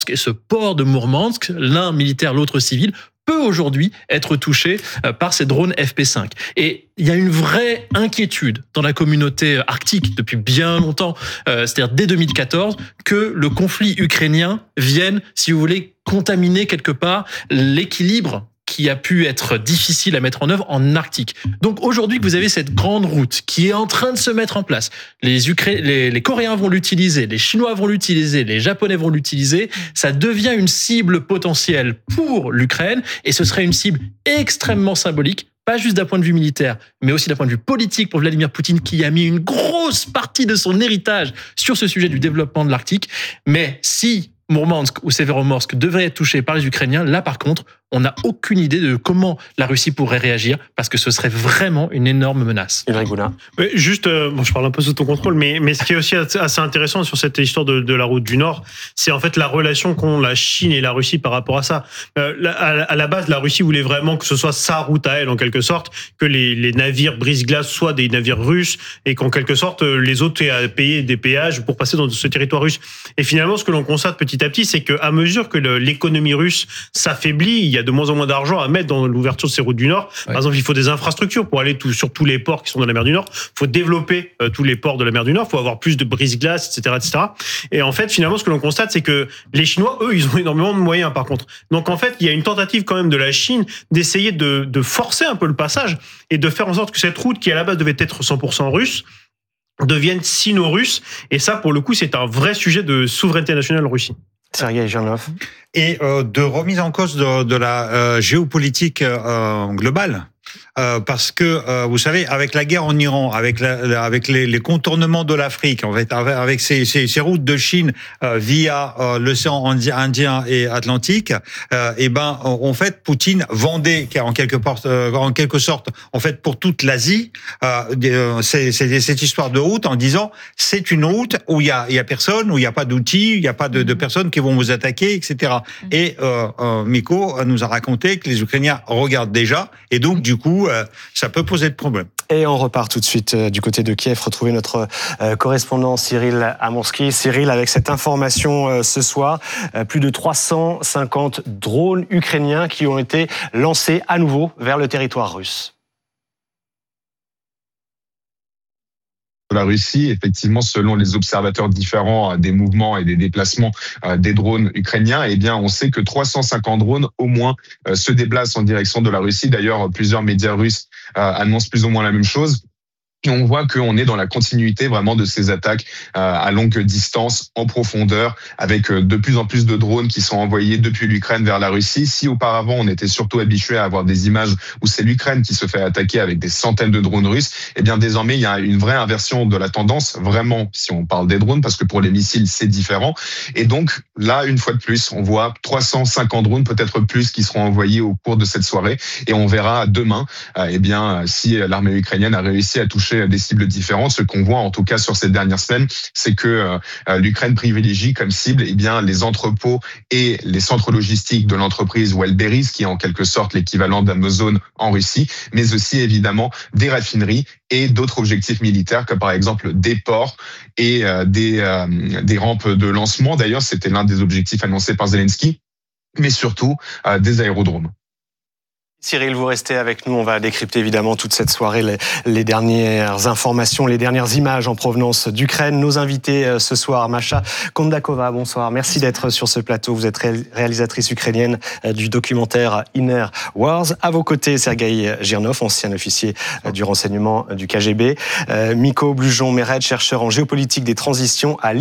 Et ce port de Mourmansk, l'un militaire, l'autre civil, peut aujourd'hui être touché par ces drones FP5. Et il y a une vraie inquiétude dans la communauté arctique depuis bien longtemps, c'est-à-dire dès 2014, que le conflit ukrainien vienne, si vous voulez, contaminer quelque part l'équilibre qui a pu être difficile à mettre en œuvre en Arctique. Donc aujourd'hui que vous avez cette grande route qui est en train de se mettre en place, les Coréens vont l'utiliser, les Chinois vont l'utiliser, les Japonais vont l'utiliser, ça devient une cible potentielle pour l'Ukraine et ce serait une cible extrêmement symbolique, pas juste d'un point de vue militaire, mais aussi d'un point de vue politique pour Vladimir Poutine qui a mis une grosse partie de son héritage sur ce sujet du développement de l'Arctique. Mais si Mourmansk ou Severomorsk devraient être touchés par les Ukrainiens, là par contre, on n'a aucune idée de comment la Russie pourrait réagir parce que ce serait vraiment une énorme menace. Ulrich Boulin. Juste, je parle un peu sous ton contrôle, mais ce qui est aussi assez intéressant sur cette histoire de la route du Nord, c'est en fait la relation qu'ont la Chine et la Russie par rapport à ça. À la base, la Russie voulait vraiment que ce soit sa route à elle, en quelque sorte, que les navires brise-glace soient des navires russes et qu'en quelque sorte, les autres aient à payer des péages pour passer dans ce territoire russe. Et finalement, ce que l'on constate petit à petit, c'est qu'à mesure que l'économie russe s'affaiblit, il y a de moins en moins d'argent à mettre dans l'ouverture de ces routes du Nord. Ouais. Par exemple, il faut des infrastructures pour aller sur tous les ports qui sont dans la mer du Nord. Il faut développer tous les ports de la mer du Nord. Il faut avoir plus de brise-glace, etc., etc. Et en fait, finalement, ce que l'on constate, c'est que les Chinois, eux, ils ont énormément de moyens, par contre. Donc, en fait, il y a une tentative quand même de la Chine d'essayer de forcer un peu le passage et de faire en sorte que cette route, qui à la base devait être 100% russe, devienne sino-russe. Et ça, pour le coup, c'est un vrai sujet de souveraineté nationale en Russie. Sergueï Girnov. Et de remise en cause de la géopolitique globale. Parce que vous savez, avec la guerre en Iran, avec les contournements de l'Afrique, en fait, avec ces routes de Chine via l'océan Indien et Atlantique, en fait, Poutine vendait en quelque sorte, en fait, pour toute l'Asie, cette histoire de route en disant c'est une route où il y a personne, où il y a pas d'outils, il y a pas de personnes qui vont vous attaquer, etc. Et Mikko nous a raconté que les Ukrainiens regardent déjà, et donc du coup, ça peut poser de problèmes. Et on repart tout de suite du côté de Kiev, retrouver notre correspondant Cyril Amourski. Cyril, avec cette information ce soir, plus de 350 drones ukrainiens qui ont été lancés à nouveau vers le territoire russe. La Russie, effectivement, selon les observateurs différents des mouvements et des déplacements des drones ukrainiens, eh bien, on sait que 350 drones au moins se déplacent en direction de la Russie. D'ailleurs, plusieurs médias russes annoncent plus ou moins la même chose. Et on voit qu'on est dans la continuité vraiment de ces attaques à longue distance, en profondeur, avec de plus en plus de drones qui sont envoyés depuis l'Ukraine vers la Russie. Si auparavant on était surtout habitué à avoir des images où c'est l'Ukraine qui se fait attaquer avec des centaines de drones russes, eh bien désormais il y a une vraie inversion de la tendance, vraiment, si on parle des drones, parce que pour les missiles c'est différent. Et donc là, une fois de plus, on voit 350 drones, peut-être plus, qui seront envoyés au cours de cette soirée. Et on verra demain, eh bien, si l'armée ukrainienne a réussi à toucher des cibles différentes. Ce qu'on voit en tout cas sur ces dernières semaines, c'est que l'Ukraine privilégie comme cible les entrepôts et les centres logistiques de l'entreprise Wildberries, qui est en quelque sorte l'équivalent d'Amazon en Russie, mais aussi évidemment des raffineries et d'autres objectifs militaires, comme par exemple des ports et des rampes de lancement. D'ailleurs, c'était l'un des objectifs annoncés par Zelensky, mais surtout des aérodromes. Cyril, vous restez avec nous. On va décrypter évidemment toute cette soirée, les dernières informations, les dernières images en provenance d'Ukraine. Nos invités ce soir, Masha Kondakova, bonsoir. Merci d'être sur ce plateau. Vous êtes réalisatrice ukrainienne du documentaire Inner Wars. À vos côtés, Sergueï Girnov, ancien officier du renseignement du KGB. Mikko Blujon-Mered, chercheur en géopolitique des transitions à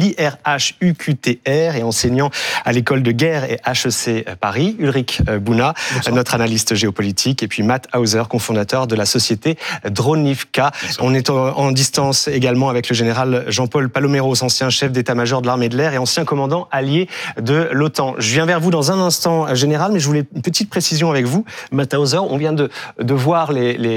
l'IRH-UQTR et enseignant à l'école de guerre et HEC Paris. Ulrich Boulin, notre analyste géopolitique. Et puis Matt Hauser, cofondateur de la société Dronivka. On est en distance également avec le général Jean-Paul Paloméros, ancien chef d'état-major de l'armée de l'air et ancien commandant allié de l'OTAN. Je viens vers vous dans un instant, général, mais je voulais une petite précision avec vous. Matt Hauser, on vient de voir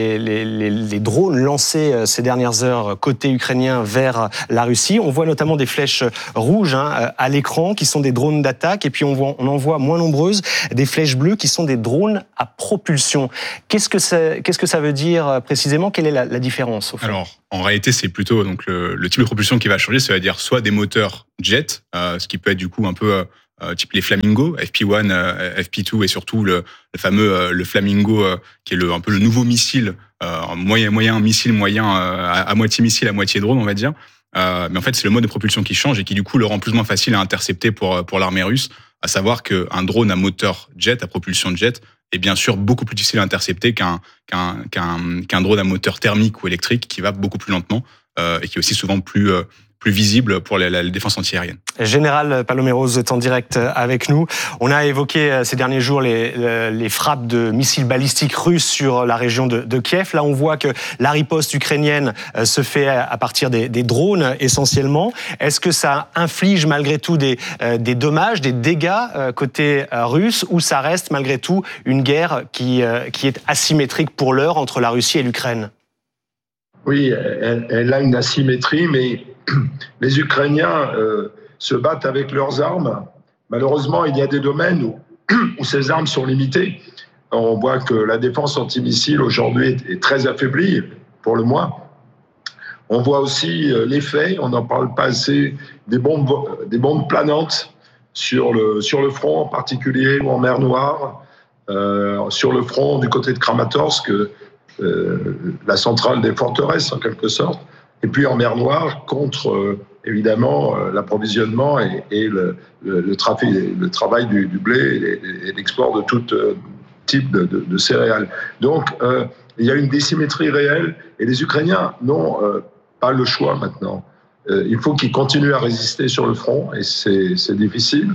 les drones lancés ces dernières heures côté ukrainien vers la Russie. On voit notamment des flèches rouges à l'écran qui sont des drones d'attaque et puis on en voit moins nombreuses des flèches bleues qui sont des drones à propulsion. Qu'est-ce que ça veut dire précisément? Quelle est la différence au fond? Alors, en réalité, c'est plutôt donc le type de propulsion qui va changer. Ça veut dire soit des moteurs jet, ce qui peut être du coup un peu type les Flamingo, FP1, FP2 et surtout le fameux le Flamingo qui est un peu le nouveau missile, moyen missile, à moitié drone, on va dire. Mais en fait, c'est le mode de propulsion qui change et qui du coup le rend plus ou moins facile à intercepter pour l'armée russe. À savoir qu'un drone à moteur jet, à propulsion jet, est bien sûr beaucoup plus difficile à intercepter qu'un drone à moteur thermique ou électrique qui va beaucoup plus lentement et qui est aussi souvent plus visible pour la défense antiaérienne. Général Paloméros est en direct avec nous. On a évoqué ces derniers jours les frappes de missiles balistiques russes sur la région de Kiev. Là, on voit que la riposte ukrainienne se fait à partir des drones essentiellement. Est-ce que ça inflige malgré tout des dommages, des dégâts côté russe, ou ça reste malgré tout une guerre qui est asymétrique pour l'heure entre la Russie et l'Ukraine ? Oui, elle a une asymétrie, mais les Ukrainiens se battent avec leurs armes. Malheureusement, il y a des domaines où ces armes sont limitées. On voit que la défense antimissile aujourd'hui est très affaiblie, pour le moins. On voit aussi l'effet, on n'en parle pas assez, des bombes planantes sur le front en particulier, ou en mer Noire, sur le front du côté de Kramatorsk, la centrale des forteresses en quelque sorte, et puis en mer Noire contre évidemment l'approvisionnement et le travail du blé et l'export de tout type de céréales. Donc il y a une dissymétrie réelle et les Ukrainiens n'ont pas le choix maintenant. Il faut qu'ils continuent à résister sur le front et c'est difficile.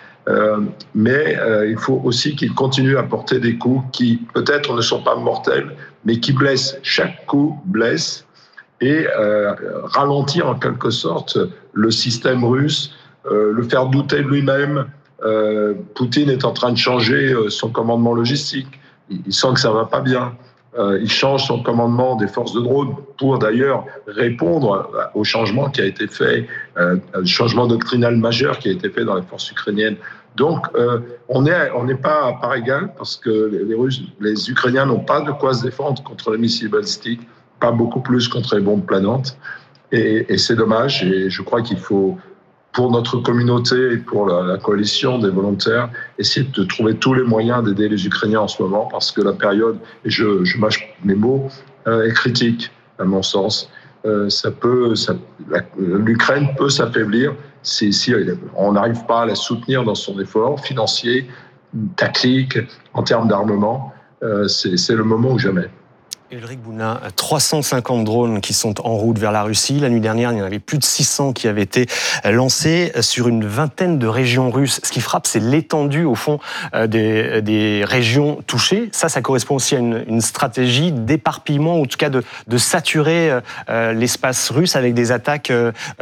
Mais il faut aussi qu'ils continuent à porter des coups qui peut-être ne sont pas mortels, mais qui blessent. Chaque coup blesse et ralentir en quelque sorte le système russe, le faire douter de lui-même. Poutine est en train de changer son commandement logistique. Il sent que ça va pas bien. Il change son commandement des forces de drone pour d'ailleurs répondre au changement qui a été fait, un changement doctrinal majeur qui a été fait dans les forces ukrainiennes. Donc, on n'est pas à part égale parce que les Ukrainiens n'ont pas de quoi se défendre contre les missiles balistiques, pas beaucoup plus contre les bombes planantes. Et c'est dommage. Et je crois qu'il faut, pour notre communauté et pour la coalition des volontaires, essayer de trouver tous les moyens d'aider les Ukrainiens en ce moment parce que la période, et je mâche mes mots, est critique, à mon sens. L'Ukraine peut s'affaiblir si on n'arrive pas à la soutenir dans son effort financier, tactique, en termes d'armement. C'est le moment ou jamais. Ulrich Boulin, 350 drones qui sont en route vers la Russie. La nuit dernière, il y en avait plus de 600 qui avaient été lancés sur une vingtaine de régions russes. Ce qui frappe, c'est l'étendue, au fond, des régions touchées. Ça correspond aussi à une stratégie d'éparpillement, ou en tout cas de saturer l'espace russe avec des attaques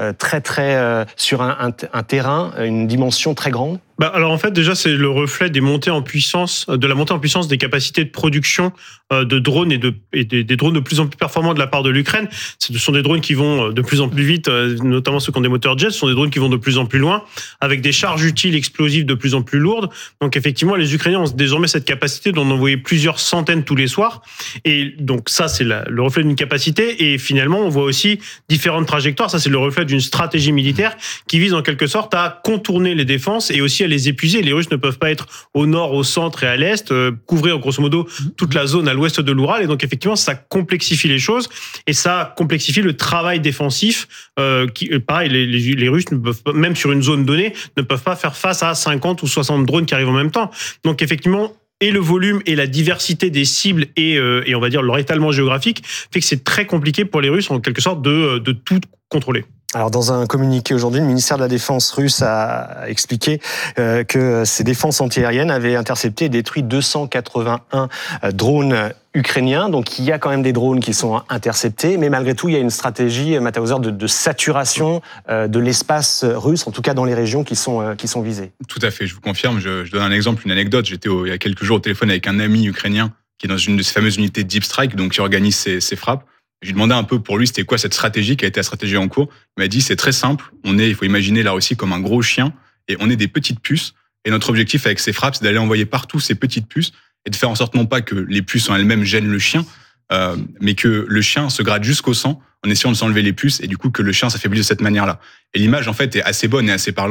sur un terrain, une dimension très grande. Alors en fait, déjà, c'est le reflet de la montée en puissance des capacités de production de drones et des drones de plus en plus performants de la part de l'Ukraine. Ce sont des drones qui vont de plus en plus vite, notamment ceux qui ont des moteurs jet. Ce sont des drones qui vont de plus en plus loin, avec des charges utiles explosives de plus en plus lourdes. Donc effectivement, les Ukrainiens ont désormais cette capacité d'en envoyer plusieurs centaines tous les soirs. Et donc ça, c'est le reflet d'une capacité. Et finalement, on voit aussi différentes trajectoires. Ça, c'est le reflet d'une stratégie militaire qui vise en quelque sorte à contourner les défenses et aussi à les épuiser. Les Russes ne peuvent pas être au nord, au centre et à l'est, couvrir grosso modo toute la zone à l'ouest de l'Oural. Et donc effectivement, ça complexifie les choses et ça complexifie le travail défensif. Pareil, les Russes ne peuvent pas, même sur une zone donnée, ne peuvent pas faire face à 50 ou 60 drones qui arrivent en même temps. Donc effectivement, et le volume et la diversité des cibles et on va dire leur étalement géographique fait que c'est très compliqué pour les Russes en quelque sorte de tout contrôler. Alors, dans un communiqué aujourd'hui, le ministère de la Défense russe a expliqué que ses défenses antiaériennes avaient intercepté et détruit 281 drones ukrainiens. Donc, il y a quand même des drones qui sont interceptés, mais malgré tout, il y a une stratégie, Matt Hauser, de saturation de l'espace russe, en tout cas dans les régions qui sont visées. Tout à fait, je vous confirme. Je donne un exemple, une anecdote. J'étais il y a quelques jours au téléphone avec un ami ukrainien qui est dans une de ces fameuses unités Deep Strike, donc qui organise ces frappes. Je lui demandais un peu pour lui c'était quoi cette stratégie, qui a été la stratégie en cours. Il m'a dit c'est très simple, il faut imaginer la Russie comme un gros chien et on est des petites puces et notre objectif avec ces frappes c'est d'aller envoyer partout ces petites puces et de faire en sorte non pas que les puces en elles-mêmes gênent le chien, mais que le chien se gratte jusqu'au sang en essayant de s'enlever les puces et du coup que le chien s'affaiblit de cette manière-là. Et l'image en fait est assez bonne et assez parlante.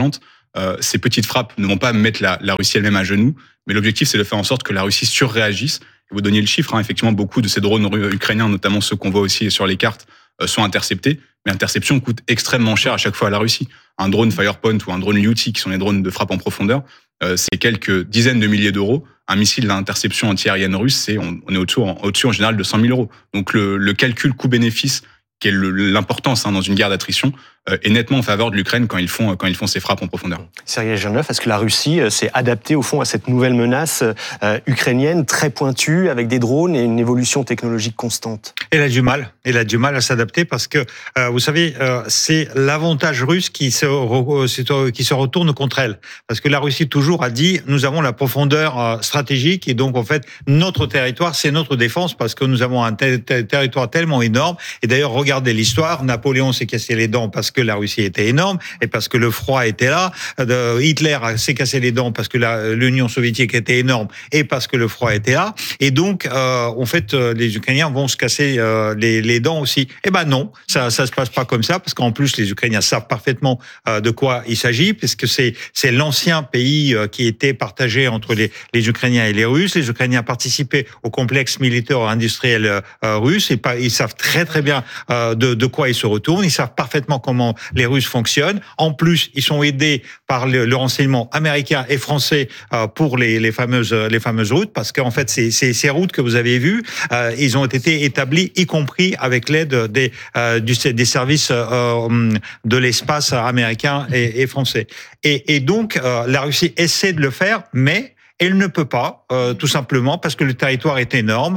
ces petites frappes ne vont pas mettre la Russie elle-même à genoux, mais l'objectif, c'est de faire en sorte que la Russie surréagisse. Vous donniez le chiffre, effectivement, beaucoup de ces drones ukrainiens, notamment ceux qu'on voit aussi sur les cartes, sont interceptés. Mais l'interception coûte extrêmement cher à chaque fois à la Russie. Un drone Firepoint ou un drone Lyuti, qui sont les drones de frappe en profondeur, c'est quelques dizaines de milliers d'euros. Un missile d'interception antiaérienne russe, on est au-dessus en général de 100 000 euros. Donc le calcul coût-bénéfice, qui est l'importance dans une guerre d'attrition, est nettement en faveur de l'Ukraine quand ils font ces frappes en profondeur. Sergei Girnev, est-ce que la Russie s'est adaptée au fond à cette nouvelle menace ukrainienne très pointue avec des drones et une évolution technologique constante? Elle a du mal à s'adapter parce que vous savez, c'est l'avantage russe qui se retourne contre elle, parce que la Russie toujours a dit nous avons la profondeur stratégique et donc en fait notre territoire c'est notre défense parce que nous avons un territoire tellement énorme. Et d'ailleurs regardez l'histoire, Napoléon s'est cassé les dents parce que la Russie était énorme et parce que le froid était là. Hitler s'est cassé les dents parce que l'Union soviétique était énorme et parce que le froid était là. Et donc, en fait, les Ukrainiens vont se casser les dents aussi. Eh ben non, ça se passe pas comme ça parce qu'en plus, les Ukrainiens savent parfaitement de quoi il s'agit puisque c'est l'ancien pays qui était partagé entre les Ukrainiens et les Russes. Les Ukrainiens participaient au complexe militaire industriel russe et ils savent très très bien de quoi ils se retournent. Ils savent parfaitement comment les Russes fonctionnent. En plus, ils sont aidés par le renseignement américain et français pour les fameuses routes, parce qu'en fait, ces routes que vous avez vues, ils ont été établis, y compris avec l'aide des services de l'espace américain et français. Et donc, la Russie essaie de le faire, mais elle ne peut pas, tout simplement, parce que le territoire est énorme,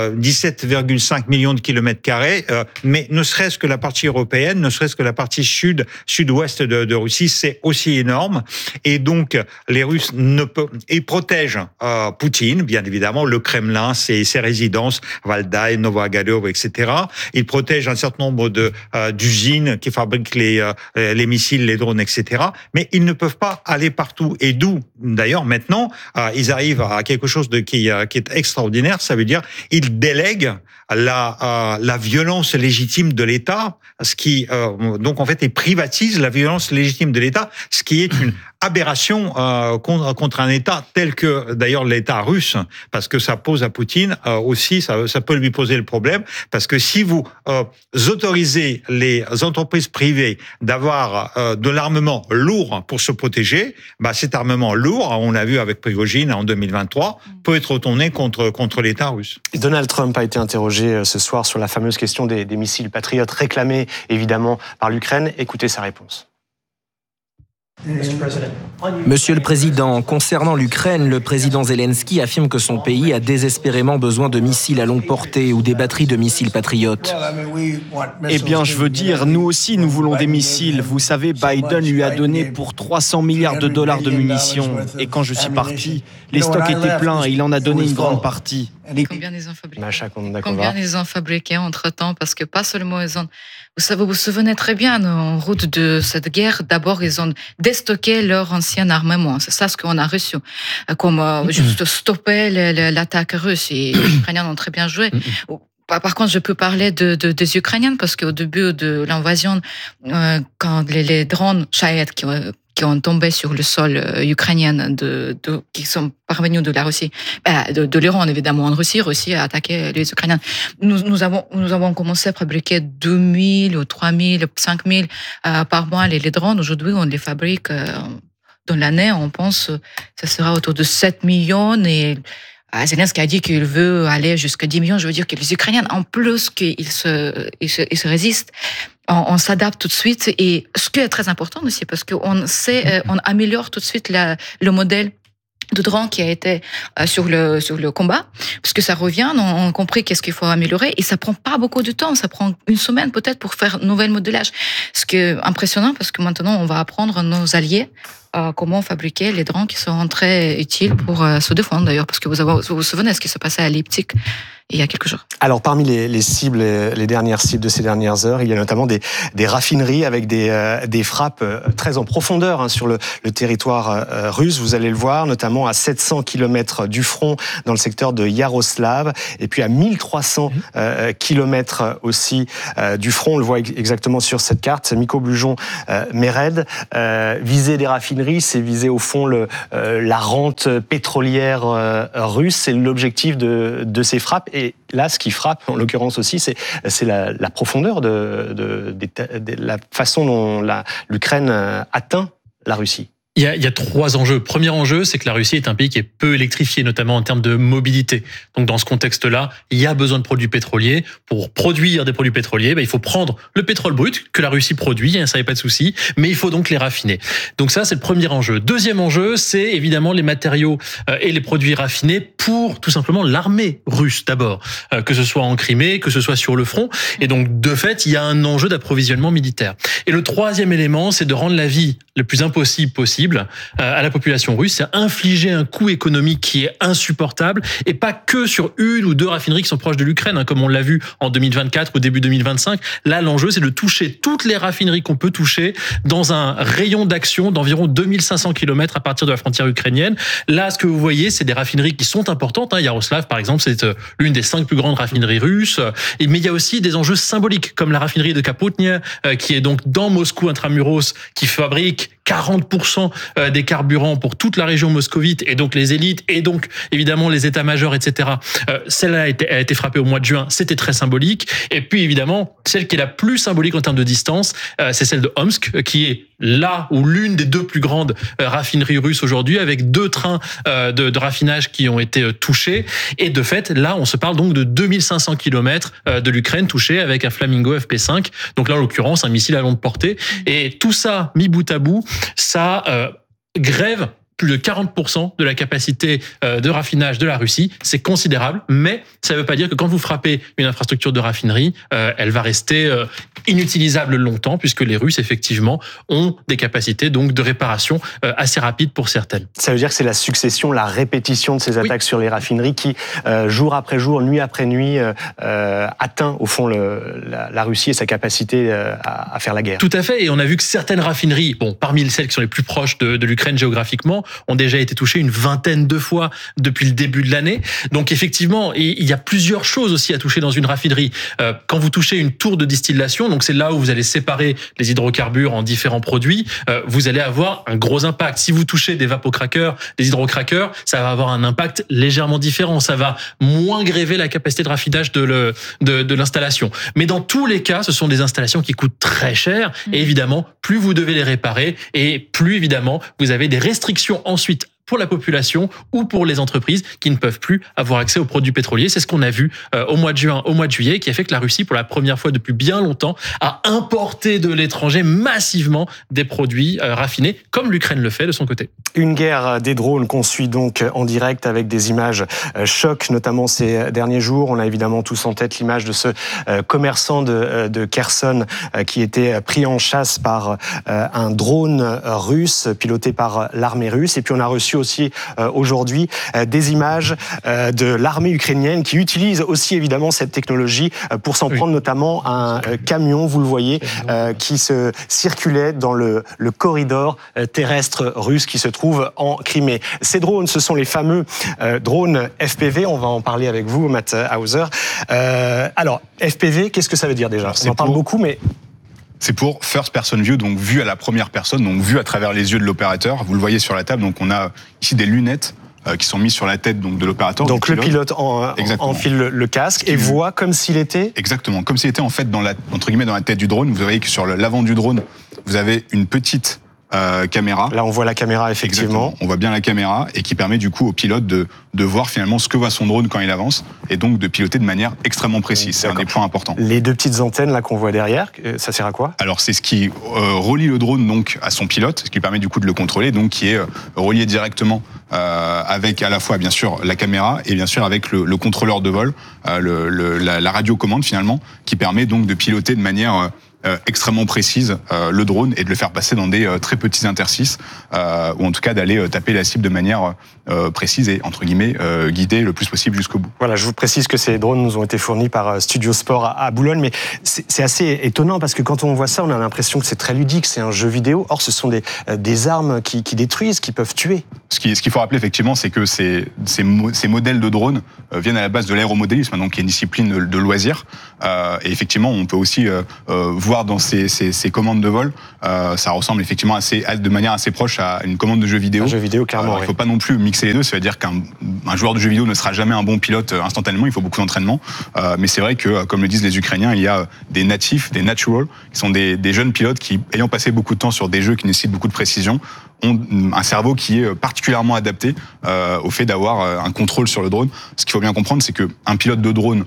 17,5 millions de kilomètres carrés, mais ne serait-ce que la partie européenne, ne serait-ce que la partie sud-ouest de Russie, c'est aussi énorme. Et donc, les Russes ils protègent Poutine, bien évidemment, le Kremlin, ses résidences, Valdai, Novogorod, etc. Ils protègent un certain nombre d'usines qui fabriquent les missiles, les drones, etc. Mais ils ne peuvent pas aller partout. Et d'où, d'ailleurs, maintenant, ils arrivent à quelque chose qui est extraordinaire. Ça veut dire ils délèguent la violence légitime de l'État, ce qui donc en fait ils privatisent la violence légitime de l'État, ce qui est une aberration contre un État tel que d'ailleurs l'État russe, parce que ça pose à Poutine aussi, ça peut lui poser le problème, parce que si vous autorisez les entreprises privées d'avoir de l'armement lourd pour se protéger, cet armement lourd, on l'a vu avec Prigojine en 2023, peut être retourné contre l'État russe. Donald Trump a été interrogé ce soir sur la fameuse question des missiles patriotes réclamés évidemment par l'Ukraine. Écoutez sa réponse. Monsieur le Président, concernant l'Ukraine, le président Zelensky affirme que son pays a désespérément besoin de missiles à longue portée ou des batteries de missiles patriotes. Eh bien, je veux dire, nous aussi, nous voulons des missiles. Vous savez, Biden lui a donné pour 300 milliards de dollars de munitions. Et quand je suis parti, les stocks étaient pleins et il en a donné une grande partie. Combien ils ont fabriqué? Macha Kondakova. Combien ils ont fabriqué entre-temps? Parce que pas seulement ils ont... Vous vous souvenez très bien, en route de cette guerre, d'abord ils ont déstocké leur ancien armement. C'est ça ce qu'on a reçu. Comme juste stopper l'attaque russe. Et les Ukrainiens ont très bien joué. Par contre, je peux parler des Ukrainiens parce qu'au début de l'invasion, quand les drones Shahed qui ont tombé sur le sol ukrainien, qui sont parvenus de la Russie, de l'Iran évidemment, en Russie a attaqué les Ukrainiens. Nous avons commencé à fabriquer 2000 ou 3000, 5000 par mois les drones. Aujourd'hui, on les fabrique dans l'année, on pense que ça sera autour de 7 millions et Zelensky a dit qu'il veut aller jusqu'à 10 millions. Je veux dire que les Ukrainiens, en plus qu'ils se résistent, on s'adapte tout de suite. Et ce qui est très important aussi, parce qu'on améliore tout de suite le modèle de drone qui a été sur le combat, parce que ça revient, on a compris qu'est-ce qu'il faut améliorer, et ça prend pas beaucoup de temps, ça prend une semaine peut-être pour faire un nouvel modélage. Ce qui est impressionnant, parce que maintenant on va apprendre à nos alliés comment fabriquer les drones qui sont très utiles pour se défendre d'ailleurs, parce que vous vous souvenez de ce qui se passait à Leipzig il y a quelques jours. Alors parmi les cibles, les dernières cibles de ces dernières heures, il y a notamment des raffineries avec des frappes très en profondeur sur le territoire russe. Vous allez le voir, notamment à 700 km du front dans le secteur de Yaroslav, et puis à 1300 km aussi du front. On le voit exactement sur cette carte. Miko Blujon, Mered, viser des raffineries, c'est viser au fond la rente pétrolière russe. C'est l'objectif de ces frappes. Et là, ce qui frappe, en l'occurrence aussi, c'est la profondeur de la façon dont l'Ukraine atteint la Russie. Il y a 3 enjeux. Premier enjeu, c'est que la Russie est un pays qui est peu électrifié, notamment en termes de mobilité. Donc dans ce contexte-là, il y a besoin de produits pétroliers. Pour produire des produits pétroliers, il faut prendre le pétrole brut que la Russie produit, ça n'y a pas de souci, mais il faut donc les raffiner. Donc ça, c'est le premier enjeu. Deuxième enjeu, c'est évidemment les matériaux et les produits raffinés pour tout simplement l'armée russe d'abord, que ce soit en Crimée, que ce soit sur le front. Et donc de fait, il y a un enjeu d'approvisionnement militaire. Et le troisième élément, c'est de rendre la vie le plus impossible possible à la population russe, c'est infliger un coût économique qui est insupportable, et pas que sur 1 ou 2 raffineries qui sont proches de l'Ukraine, comme on l'a vu en 2024 ou début 2025. Là, l'enjeu, c'est de toucher toutes les raffineries qu'on peut toucher dans un rayon d'action d'environ 2500 km à partir de la frontière ukrainienne. Là, ce que vous voyez, c'est des raffineries qui sont importantes. Yaroslav, par exemple, c'est l'une des 5 plus grandes raffineries russes. Mais il y a aussi des enjeux symboliques, comme la raffinerie de Kapotnia, qui est donc dans Moscou intramuros, qui fabrique 40% des carburants pour toute la région moscovite, et donc les élites, et donc évidemment les états-majors, etc. Celle-là a été frappée au mois de juin, c'était très symbolique. Et puis évidemment, celle qui est la plus symbolique en termes de distance, c'est celle de Omsk, qui est là où l'une des 2 plus grandes raffineries russes aujourd'hui, avec 2 trains de raffinage qui ont été touchés. Et de fait, là, on se parle donc de 2500 km de l'Ukraine touchée avec un Flamingo FP5. Donc là, en l'occurrence, un missile à longue portée. Et tout ça, mis bout à bout, ça grève plus de 40% de la capacité de raffinage de la Russie. C'est considérable, mais ça ne veut pas dire que quand vous frappez une infrastructure de raffinerie, elle va rester inutilisable longtemps, puisque les Russes, effectivement, ont des capacités donc de réparation assez rapides pour certaines. Ça veut dire que c'est la succession, la répétition de ces attaques sur les raffineries qui, jour après jour, nuit après nuit, atteint au fond la Russie et sa capacité à faire la guerre. Tout à fait, et on a vu que certaines raffineries, parmi celles qui sont les plus proches de l'Ukraine géographiquement, ont déjà été touchées une vingtaine de fois depuis le début de l'année. Donc effectivement, il y a plusieurs choses aussi à toucher dans une raffinerie. Quand vous touchez une tour de distillation, donc c'est là où vous allez séparer les hydrocarbures en différents produits, vous allez avoir un gros impact. Si vous touchez des vapocrackers, des hydrocrackers, ça va avoir un impact légèrement différent. Ça va moins gréver la capacité de raffinage de l'installation. Mais dans tous les cas, ce sont des installations qui coûtent très cher. Et évidemment, plus vous devez les réparer, et plus évidemment, vous avez des restrictions ensuite pour la population ou pour les entreprises qui ne peuvent plus avoir accès aux produits pétroliers. C'est ce qu'on a vu au mois de juin, au mois de juillet, qui a fait que la Russie, pour la première fois depuis bien longtemps, a importé de l'étranger massivement des produits raffinés, comme l'Ukraine le fait de son côté. Une guerre des drones qu'on suit donc en direct avec des images chocs, notamment ces derniers jours. On a évidemment tous en tête l'image de ce commerçant de Kherson qui était pris en chasse par un drone russe piloté par l'armée russe. Et puis on a reçu aussi aujourd'hui des images de l'armée ukrainienne qui utilise aussi évidemment cette technologie pour s'en prendre notamment à un camion, vous le voyez, qui se circulait dans le corridor terrestre russe qui se trouve en Crimée. Ces drones, ce sont les fameux drones FPV. On va en parler avec vous, Matt Hauser. Alors, FPV, qu'est-ce que ça veut dire déjà ? On en parle beaucoup, mais... C'est pour First Person View, donc vue à la première personne, donc vue à travers les yeux de l'opérateur. Vous le voyez sur la table, donc on a ici des lunettes qui sont mises sur la tête donc de l'opérateur. Donc le pilote enfile le casque et voit comme s'il était... Exactement, comme s'il était en fait dans la tête du drone. Vous voyez que sur l'avant du drone, vous avez une petite caméra. Là, on voit la caméra, effectivement. Exactement. On voit bien la caméra et qui permet du coup au pilote de voir finalement ce que voit son drone quand il avance et donc de piloter de manière extrêmement précise. C'est un des points importants. Les 2 petites antennes là qu'on voit derrière, ça sert à quoi ? Alors c'est ce qui relie le drone donc à son pilote, ce qui permet du coup de le contrôler, donc qui est relié directement avec à la fois bien sûr la caméra et bien sûr avec le contrôleur de vol, la radiocommande finalement, qui permet donc de piloter de manière extrêmement précise le drone et de le faire passer dans des très petits interstices, ou en tout cas d'aller taper la cible de manière précise et entre guillemets guidée le plus possible jusqu'au bout. Voilà, je vous précise que ces drones nous ont été fournis par Studio Sport à Boulogne, mais c'est assez étonnant parce que quand on voit ça, on a l'impression que c'est très ludique, c'est un jeu vidéo. Or, ce sont des armes qui détruisent, qui peuvent tuer. Ce qu'il faut rappeler effectivement, c'est que ces modèles de drones viennent à la base de l'aéromodélisme, donc qui est une discipline de loisirs. Et effectivement, on peut aussi voir dans ces commandes de vol, ça ressemble effectivement de manière assez proche à une commande de jeu vidéo. Un jeu vidéo, clairement. Il ne faut pas non plus mixer les deux. Ça veut dire qu'un joueur de jeu vidéo ne sera jamais un bon pilote instantanément. Il faut beaucoup d'entraînement. Mais c'est vrai que, comme le disent les Ukrainiens, il y a des natifs, des natural, qui sont des jeunes pilotes qui, ayant passé beaucoup de temps sur des jeux qui nécessitent beaucoup de précision, ont un cerveau qui est particulièrement adapté au fait d'avoir un contrôle sur le drone. Ce qu'il faut bien comprendre, c'est qu'un pilote de drone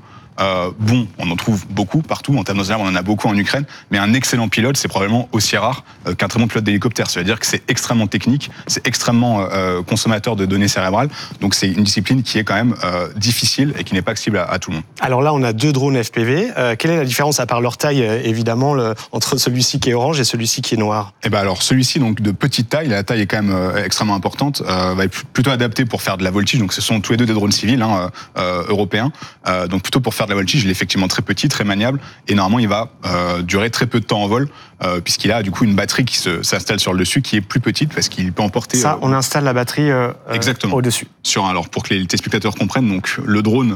on en trouve beaucoup partout. En termes de on en a beaucoup en Ukraine. Mais un excellent pilote, c'est probablement aussi rare qu'un très bon pilote d'hélicoptère. C'est-à-dire que c'est extrêmement technique, c'est extrêmement consommateur de données cérébrales. Donc c'est une discipline qui est quand même difficile et qui n'est pas accessible à tout le monde. Alors là, on a 2 drones FPV. Quelle est la différence, à part leur taille, évidemment, entre celui-ci qui est orange et celui-ci qui est noir? Eh ben alors, celui-ci, donc de petite taille, la taille est quand même extrêmement importante, va être plutôt adapté pour faire de la voltige. Donc ce sont tous les deux des drones civils européens. Donc plutôt pour faire de la voltige, il est effectivement très petit, très maniable, et normalement il va durer très peu de temps en vol, puisqu'il a du coup une batterie qui s'installe sur le dessus, qui est plus petite, parce qu'il peut emporter... Ça, on installe la batterie exactement au-dessus. Alors pour que les téléspectateurs comprennent, donc le drone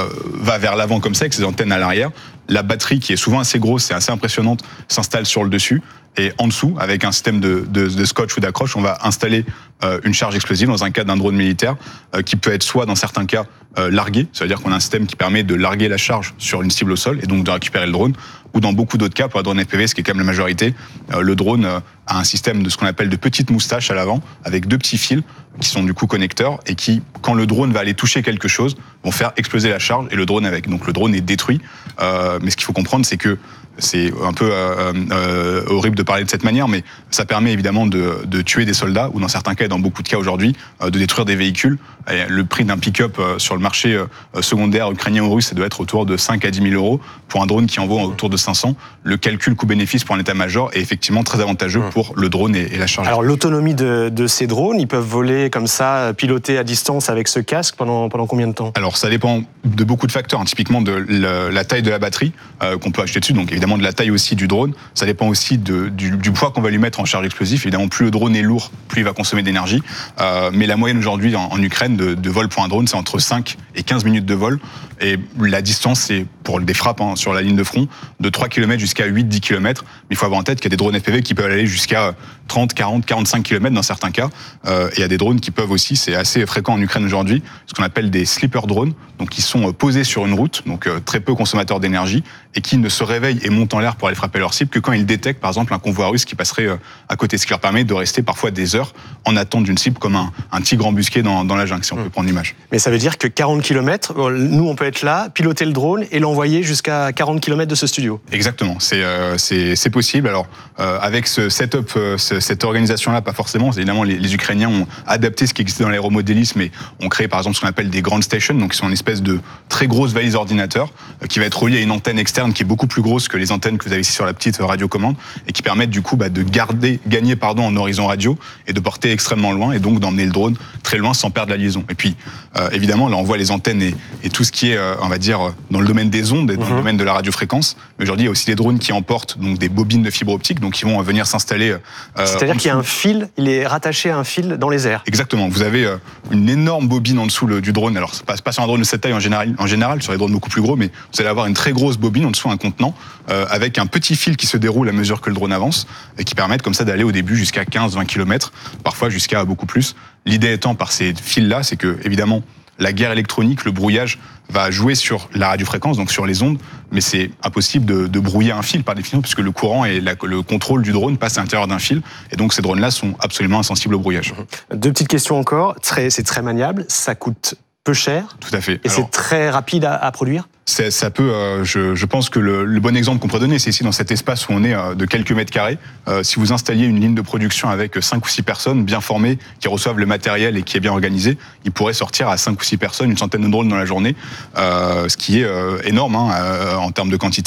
va vers l'avant comme ça, avec ses antennes à l'arrière. La batterie, qui est souvent assez grosse et assez impressionnante, s'installe sur le dessus. Et en dessous, avec un système de scotch ou d'accroche, on va installer une charge explosive dans un cas d'un drone militaire, qui peut être soit dans certains cas largué, c'est-à-dire qu'on a un système qui permet de larguer la charge sur une cible au sol et donc de récupérer le drone, ou dans beaucoup d'autres cas, pour la drone FPV, ce qui est quand même la majorité, le drone a un système de ce qu'on appelle de petites moustaches à l'avant, avec 2 petits fils qui sont du coup connecteurs et qui, quand le drone va aller toucher quelque chose, vont faire exploser la charge et le drone avec. Donc le drone est détruit. Mais ce qu'il faut comprendre, c'est que c'est un peu horrible de parler de cette manière, mais ça permet évidemment de tuer des soldats, ou dans certains cas, et dans beaucoup de cas aujourd'hui, de détruire des véhicules. Et le prix d'un pick-up sur le marché secondaire ukrainien ou russe, ça doit être autour de 5 à 10 000 euros. Pour un drone qui en vaut autour de 500, le calcul coût-bénéfice pour un état-major est effectivement très avantageux pour le drone et la charge. Alors l'autonomie de ces drones, ils peuvent voler comme ça, piloter à distance avec ce casque pendant combien de temps? Alors ça dépend de beaucoup de facteurs, typiquement de la taille de la batterie qu'on peut acheter dessus, donc évidemment de la taille aussi du drone. Ça dépend aussi du poids qu'on va lui mettre en charge explosive. Évidemment, plus le drone est lourd, plus il va consommer d'énergie. Mais la moyenne aujourd'hui en Ukraine de vol pour un drone, c'est entre 5 et 15 minutes de vol. Et la distance, c'est pour des frappes sur la ligne de front, de 3 km jusqu'à 8-10 km. Mais il faut avoir en tête qu'il y a des drones FPV qui peuvent aller jusqu'à 30, 40, 45 km dans certains cas. Et il y a des drones qui peuvent aussi, c'est assez fréquent en Ukraine aujourd'hui, ce qu'on appelle des sleeper drones, donc qui sont posés sur une route, donc très peu consommateurs d'énergie, et qui ne se réveillent et montent en l'air pour aller frapper leur cible que quand ils détectent, par exemple, un convoi russe qui passerait à côté, ce qui leur permet de rester parfois des heures en attente d'une cible, comme un tigre embusqué dans la jungle, si on peut prendre l'image. Mais ça veut dire que 40 km, nous on peut être là, piloter le drone et l'envoyer jusqu'à 40 km de ce studio. Exactement, c'est possible. Alors avec ce setup, cette organisation-là, pas forcément. Évidemment, les Ukrainiens ont adapté ce qui existait dans l'aéromodélisme et ont créé par exemple ce qu'on appelle des ground stations, donc qui sont une espèce de très grosse valise ordinateur qui va être reliée à une antenne externe qui est beaucoup plus grosse que les antennes que vous avez ici sur la petite radiocommande et qui permettent du coup de gagner en horizon radio et de porter extrêmement loin et donc d'emmener le drone très loin sans perdre la liaison. Et puis évidemment, là on voit les antennes et tout ce qui est, on va dire, dans le domaine des ondes et dans le domaine de la radiofréquence. Mais aujourd'hui, il y a aussi des drones qui emportent donc des bobines de fibre optique, donc qui vont venir s'installer. C'est-à-dire qu'il y a un fil, il est rattaché à un fil dans les airs. Exactement. Vous avez une énorme bobine en dessous du drone. Alors, c'est pas sur un drone de cette taille en général, sur les drones beaucoup plus gros, mais vous allez avoir une très grosse bobine en dessous, un contenant, avec un petit fil qui se déroule à mesure que le drone avance et qui permettent comme ça d'aller au début jusqu'à 15-20 km, parfois jusqu'à beaucoup plus. L'idée étant par ces fils-là, c'est que, évidemment, la guerre électronique, le brouillage va jouer sur la radiofréquence, donc sur les ondes, mais c'est impossible de brouiller un fil par définition, puisque le courant et le contrôle du drone passent à l'intérieur d'un fil, et donc ces drones-là sont absolument insensibles au brouillage. 2 petites questions encore. C'est très maniable, ça coûte peu cher. Tout à fait. Et c'est très rapide à produire. Ça peut, je pense que le bon exemple qu'on pourrait donner, c'est ici dans cet espace où on est de quelques mètres carrés. Si vous installiez une ligne de production avec 5 ou 6 personnes bien formées, qui reçoivent le matériel et qui est bien organisé, il pourrait sortir à 5 ou 6 personnes une centaine de drones dans la journée, ce qui est énorme en termes de quantité.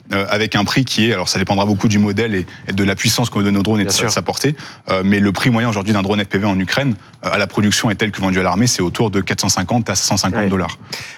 avec un prix qui est, alors ça dépendra beaucoup du modèle et de la puissance qu'on donne aux drones et de sa portée, mais le prix moyen aujourd'hui d'un drone FPV en Ukraine, à la production est tel que vendu à l'armée, c'est autour de 450 à 150 $.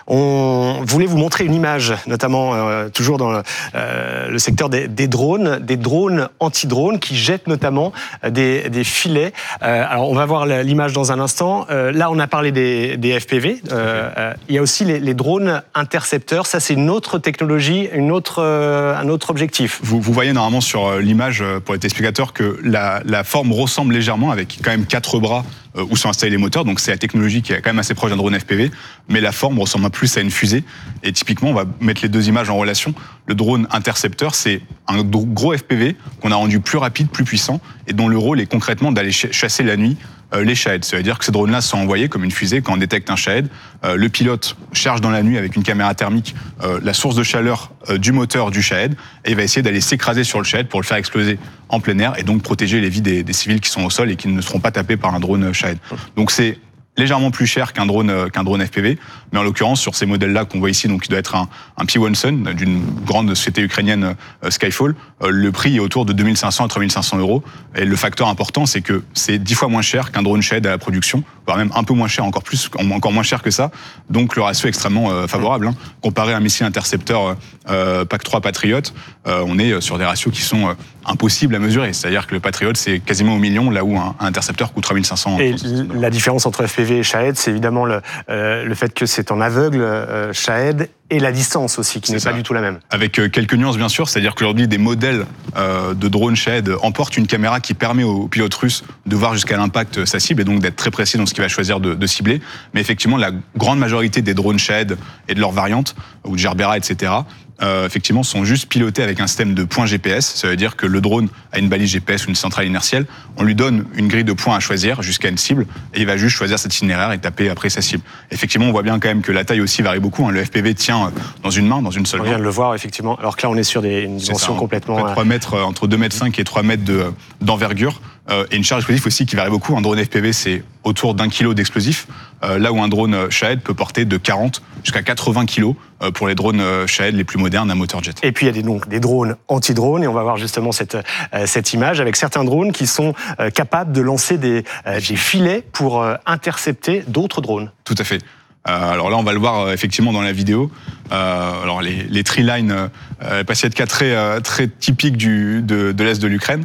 On voulait vous montrer une image, notamment toujours dans le secteur des drones anti-drones qui jettent notamment des filets. Alors on va voir l'image dans un instant. Là on a parlé des FPV. Il y a aussi les drones intercepteurs. Ça c'est une autre technologie, un autre objectif. Vous voyez normalement sur l'image pour les téléspectateurs que la forme ressemble légèrement avec quand même 4 bras où sont installés les moteurs. Donc c'est la technologie qui est quand même assez proche d'un drone FPV, mais la forme ressemble plus à une fusée. Et typiquement, on va mettre les deux images en relation. Le drone intercepteur, c'est un gros FPV qu'on a rendu plus rapide, plus puissant, et dont le rôle est concrètement d'aller chasser la nuit les Shahed. Ça veut dire que ces drones-là sont envoyés comme une fusée. Quand on détecte un Shahed, le pilote charge dans la nuit avec une caméra thermique la source de chaleur du moteur du Shahed et il va essayer d'aller s'écraser sur le Shahed pour le faire exploser en plein air et donc protéger les vies des civils qui sont au sol et qui ne seront pas tapés par un drone Shahed. Donc c'est légèrement plus cher qu'un drone FPV, mais en l'occurrence sur ces modèles-là qu'on voit ici, donc qui doit être un P1 Sun d'une grande société ukrainienne Skyfall, le prix est autour de 2500 à 3500 €. Et le facteur important, c'est que c'est 10 fois moins cher qu'un drone Shahed à la production, voire même un peu moins cher, encore moins cher que ça. Donc le ratio est extrêmement favorable. Comparé à un missile intercepteur PAC-3 Patriot, on est sur des ratios qui sont impossibles à mesurer. C'est-à-dire que le Patriot, c'est quasiment au million, là où un intercepteur coûte 3500 €. Et la différence entre FPV et Shahed, c'est évidemment le fait que c'est en aveugle, Shahed, et la distance aussi, qui n'est pas du tout la même. Avec quelques nuances, bien sûr. C'est-à-dire qu'aujourd'hui, des modèles de drones Shahed emportent une caméra qui permet au pilote russe de voir jusqu'à l'impact sa cible et donc d'être très précis dans ce qu'il va choisir de cibler. Mais effectivement, la grande majorité des drones Shahed et de leurs variantes, ou de Gerbera, etc., effectivement, sont juste pilotés avec un système de points GPS. Ça veut dire que le drone a une balise GPS ou une centrale inertielle. On lui donne une grille de points à choisir jusqu'à une cible et il va juste choisir cet itinéraire et taper après sa cible. Effectivement, on voit bien quand même que la taille aussi varie beaucoup. Le FPV tient dans une main, dans une seule main. On vient de le voir, effectivement. Alors que là, on est sur une dimension complètement... 3 mètres, entre 2,5 mètres et 3 mètres d'envergure. Et une charge explosive aussi qui varie beaucoup. Un drone FPV, c'est autour d'1 kilo d'explosifs. Là où un drone Shahed peut porter de 40 jusqu'à 80 kilos pour les drones Shahed les plus modernes à moteur jet. Et puis il y a donc des drones anti-drones et on va voir justement cette image avec certains drones qui sont capables de lancer des filets pour intercepter d'autres drones. Tout à fait. Alors là, on va le voir effectivement dans la vidéo. Alors les tree line, passent de cas très typiques de l'est de l'Ukraine.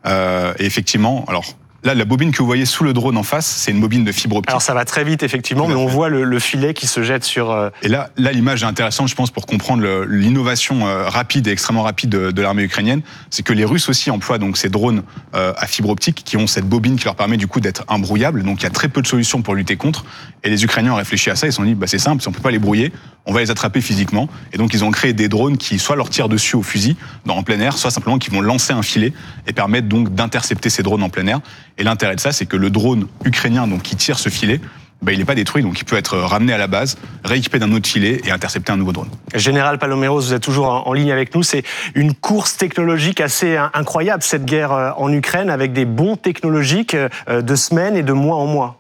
Et effectivement, alors là, la bobine que vous voyez sous le drone en face, c'est une bobine de fibre optique. Alors ça va très vite, effectivement, mais on voit le filet qui se jette sur... Et là, l'image est intéressante, je pense, pour comprendre l'innovation rapide et extrêmement rapide de l'armée ukrainienne. C'est que les Russes aussi emploient donc ces drones à fibre optique qui ont cette bobine qui leur permet du coup d'être imbrouillables. Donc il y a très peu de solutions pour lutter contre. Et les Ukrainiens ont réfléchi à ça, ils se sont dit, c'est simple, si on peut pas les brouiller, on va les attraper physiquement. Et donc ils ont créé des drones qui soit leur tirent dessus au fusil, en plein air, soit simplement qui vont lancer un filet et permettre donc d'intercepter ces drones en plein air. Et l'intérêt de ça, c'est que le drone ukrainien donc qui tire ce filet, il n'est pas détruit, donc il peut être ramené à la base, rééquipé d'un autre filet et intercepter un nouveau drone. Général Paloméros, vous êtes toujours en ligne avec nous. C'est une course technologique assez incroyable, cette guerre en Ukraine, avec des bonds technologiques de semaines et de mois en mois.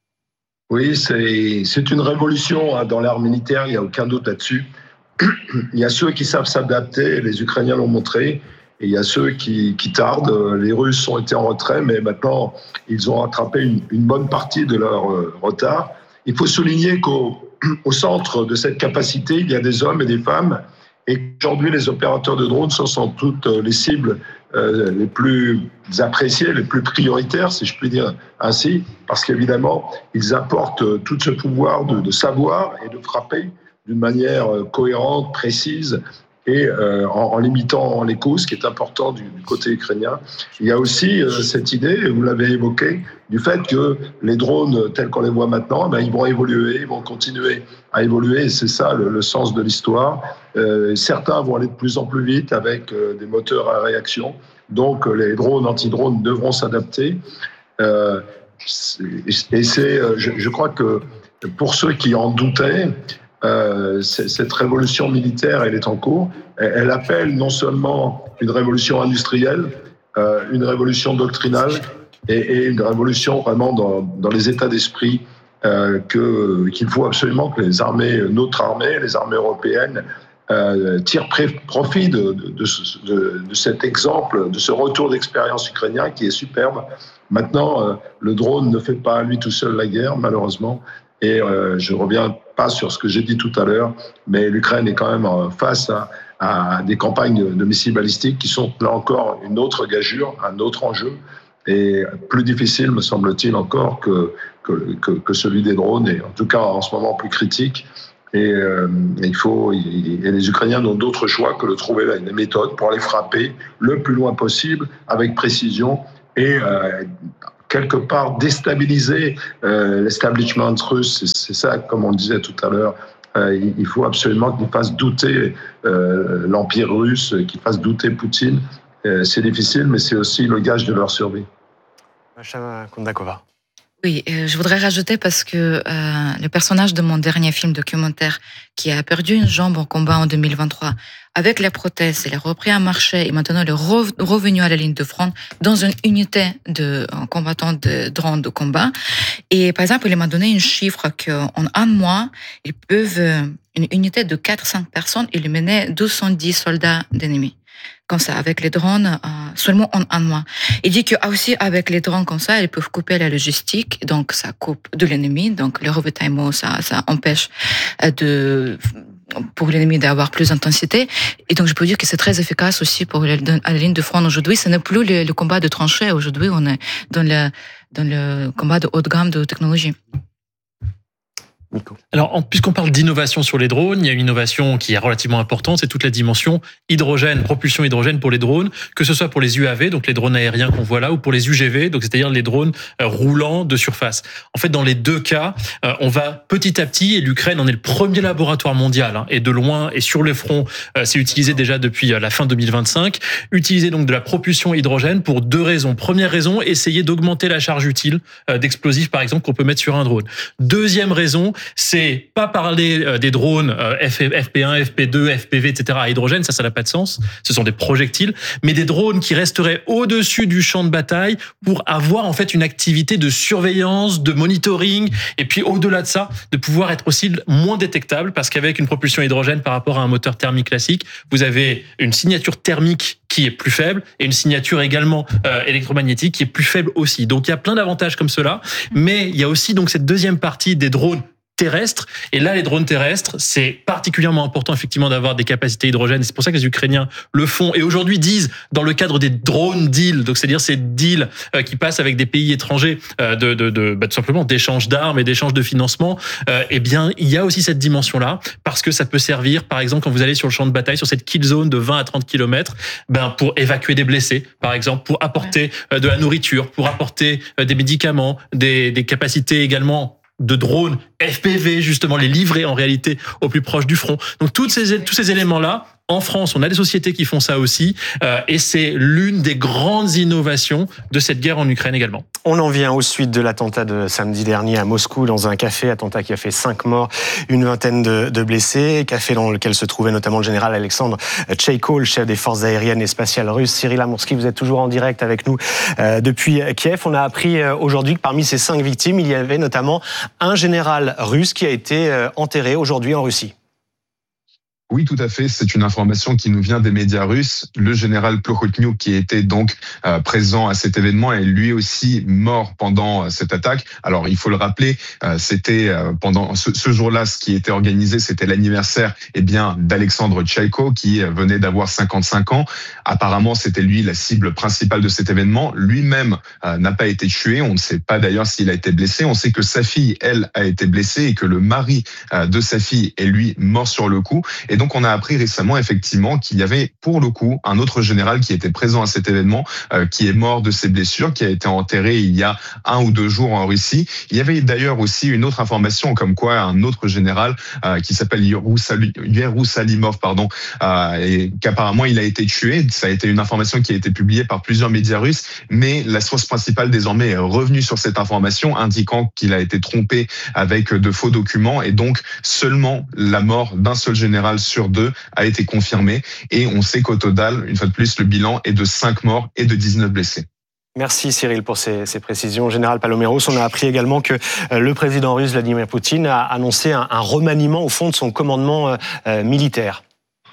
Oui, c'est une révolution dans l'art militaire, il n'y a aucun doute là-dessus. Il y a ceux qui savent s'adapter, les Ukrainiens l'ont montré, et il y a ceux qui tardent. Les Russes ont été en retrait, mais maintenant, ils ont rattrapé une bonne partie de leur retard. Il faut souligner qu'au centre de cette capacité, il y a des hommes et des femmes, et qu'aujourd'hui, les opérateurs de drones sont sans doute les cibles les plus appréciées, les plus prioritaires, si je puis dire ainsi, parce qu'évidemment, ils apportent tout ce pouvoir de savoir et de frapper d'une manière cohérente, précise, et en limitant les coûts, ce qui est important du côté ukrainien. Il y a aussi cette idée, vous l'avez évoqué, du fait que les drones tels qu'on les voit maintenant, ils vont évoluer, ils vont continuer à évoluer, et c'est ça le sens de l'histoire. Certains vont aller de plus en plus vite avec des moteurs à réaction, donc les drones anti-drones devront s'adapter. Et je crois que pour ceux qui en doutaient, cette révolution militaire, elle est en cours. Elle appelle non seulement une révolution industrielle, une révolution doctrinale et une révolution vraiment dans les états d'esprit qu'il faut absolument que notre armée, les armées européennes tire profit de cet exemple, de ce retour d'expérience ukrainien qui est superbe. Maintenant, le drone ne fait pas à lui tout seul la guerre, malheureusement. Et je reviens pas sur ce que j'ai dit tout à l'heure, mais l'Ukraine est quand même face à des campagnes de missiles balistiques qui sont là encore une autre gageure, un autre enjeu, et plus difficile, me semble-t-il, encore que celui des drones, et en tout cas en ce moment plus critique. Et les Ukrainiens n'ont d'autre choix que de trouver des méthodes pour les frapper le plus loin possible, avec précision, et quelque part déstabiliser l'establishment russe. C'est ça, comme on le disait tout à l'heure, il faut absolument qu'il fasse douter l'Empire russe, qu'il fasse douter Poutine. C'est difficile, mais c'est aussi le gage de leur survie. Masha Kondakova. Oui, je voudrais rajouter parce que le personnage de mon dernier film documentaire qui a perdu une jambe en combat en 2023, avec les prothèses, il a repris à marcher et maintenant il est revenu à la ligne de front dans une unité de combattants de drones de combat. Et par exemple, il m'a donné un chiffre qu'en un mois, ils peuvent, une unité de 4-5 personnes, éliminer 210 soldats d'ennemis. Comme ça, avec les drones, seulement en un mois. Il dit que aussi avec les drones comme ça, ils peuvent couper la logistique, donc ça coupe de l'ennemi, donc le ravitaillement, ça empêche pour l'ennemi d'avoir plus d'intensité. Et donc je peux dire que c'est très efficace aussi pour à la ligne de front aujourd'hui. Ce n'est plus le combat de tranchées. Aujourd'hui, on est dans le combat de haute gamme de technologie. Alors, puisqu'on parle d'innovation sur les drones, il y a une innovation qui est relativement importante, c'est toute la dimension hydrogène, propulsion hydrogène pour les drones, que ce soit pour les UAV, donc les drones aériens qu'on voit là, ou pour les UGV, donc c'est-à-dire les drones roulants de surface. En fait, dans les deux cas, on va petit à petit, et l'Ukraine en est le premier laboratoire mondial, et de loin, et sur le front, c'est utilisé déjà depuis la fin 2025, utiliser donc de la propulsion hydrogène pour deux raisons. Première raison, essayer d'augmenter la charge utile d'explosifs, par exemple, qu'on peut mettre sur un drone. Deuxième raison, c'est pas parler des drones FP1, FP2, FPV, etc. à hydrogène, ça n'a pas de sens. Ce sont des projectiles, mais des drones qui resteraient au-dessus du champ de bataille pour avoir en fait une activité de surveillance, de monitoring, et puis au-delà de ça, de pouvoir être aussi moins détectable, parce qu'avec une propulsion hydrogène par rapport à un moteur thermique classique, vous avez une signature thermique qui est plus faible et une signature également électromagnétique qui est plus faible aussi. Donc il y a plein d'avantages comme cela, mais il y a aussi donc cette deuxième partie des drones terrestres. Et là, les drones terrestres, c'est particulièrement important effectivement d'avoir des capacités hydrogène. C'est pour ça que les Ukrainiens le font et aujourd'hui disent dans le cadre des drone deals, donc c'est-à-dire ces deals qui passent avec des pays étrangers tout simplement d'échange d'armes et d'échange de financement. Eh bien, il y a aussi cette dimension-là parce que ça peut servir, par exemple, quand vous allez sur le champ de bataille, sur cette kill zone de 20 à 30 km, pour évacuer des blessés, par exemple, pour apporter de la nourriture, pour apporter des médicaments, des capacités également de drones FPV, justement, les livrer en réalité au plus proche du front. Donc tous ces éléments-là, en France, on a des sociétés qui font ça aussi, et c'est l'une des grandes innovations de cette guerre en Ukraine également. On en vient aux suites de l'attentat de samedi dernier à Moscou, dans un café, attentat qui a fait 5 morts, une vingtaine de blessés, café dans lequel se trouvait notamment le général Alexandre Tcheïko, le chef des forces aériennes et spatiales russes. Cyril Amourski, vous êtes toujours en direct avec nous depuis Kiev. On a appris aujourd'hui que parmi ces 5 victimes, il y avait notamment un général russe qui a été enterré aujourd'hui en Russie. Oui, tout à fait. C'est une information qui nous vient des médias russes. Le général Plokhotniuk, qui était donc présent à cet événement, est lui aussi mort pendant cette attaque. Alors, il faut le rappeler, c'était pendant ce jour-là, ce qui était organisé, c'était l'anniversaire d'Alexandre Tcheïko, qui venait d'avoir 55 ans. Apparemment, c'était lui la cible principale de cet événement. Lui-même n'a pas été tué. On ne sait pas d'ailleurs s'il a été blessé. On sait que sa fille, elle, a été blessée et que le mari de sa fille est lui mort sur le coup. Et donc, on a appris récemment, effectivement, qu'il y avait, pour le coup, un autre général qui était présent à cet événement, qui est mort de ses blessures, qui a été enterré il y a 1 ou 2 jours en Russie. Il y avait d'ailleurs aussi une autre information, comme quoi un autre général, qui s'appelle Yerusalimov, et qu'apparemment il a été tué. Ça a été une information qui a été publiée par plusieurs médias russes, mais la source principale désormais est revenue sur cette information, indiquant qu'il a été trompé avec de faux documents, et donc seulement la mort d'un seul général sur 2 a été confirmée, et on sait qu'au total, une fois de plus, le bilan est de 5 morts et de 19 blessés. Merci Cyril pour ces précisions. Général Paloméros, on a appris également que le président russe Vladimir Poutine a annoncé un remaniement au fond de son commandement militaire.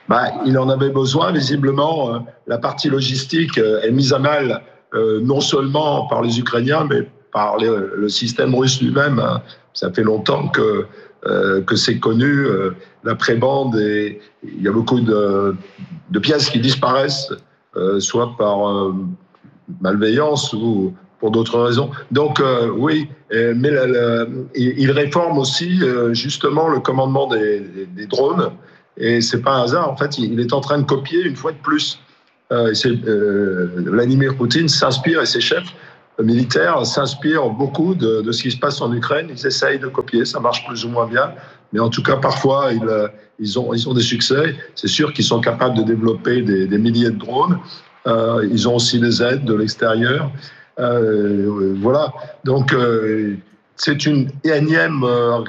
il en avait besoin. Visiblement, la partie logistique est mise à mal, non seulement par les Ukrainiens, mais par le système russe lui-même. Ça fait longtemps que c'est connu, la prébande, et il y a beaucoup de pièces qui disparaissent, soit par malveillance ou pour d'autres raisons. Donc oui, mais il réforme aussi justement le commandement des drones, et c'est pas un hasard. En fait, il est en train de copier une fois de plus. Vladimir Poutine s'inspire, et ses chefs militaires s'inspirent beaucoup de ce qui se passe en Ukraine. Ils essayent de copier, ça marche plus ou moins bien, mais en tout cas parfois ils ont des succès. C'est sûr qu'ils sont capables de développer des milliers de drones. Ils ont aussi des aides de l'extérieur. Voilà. Donc c'est une énième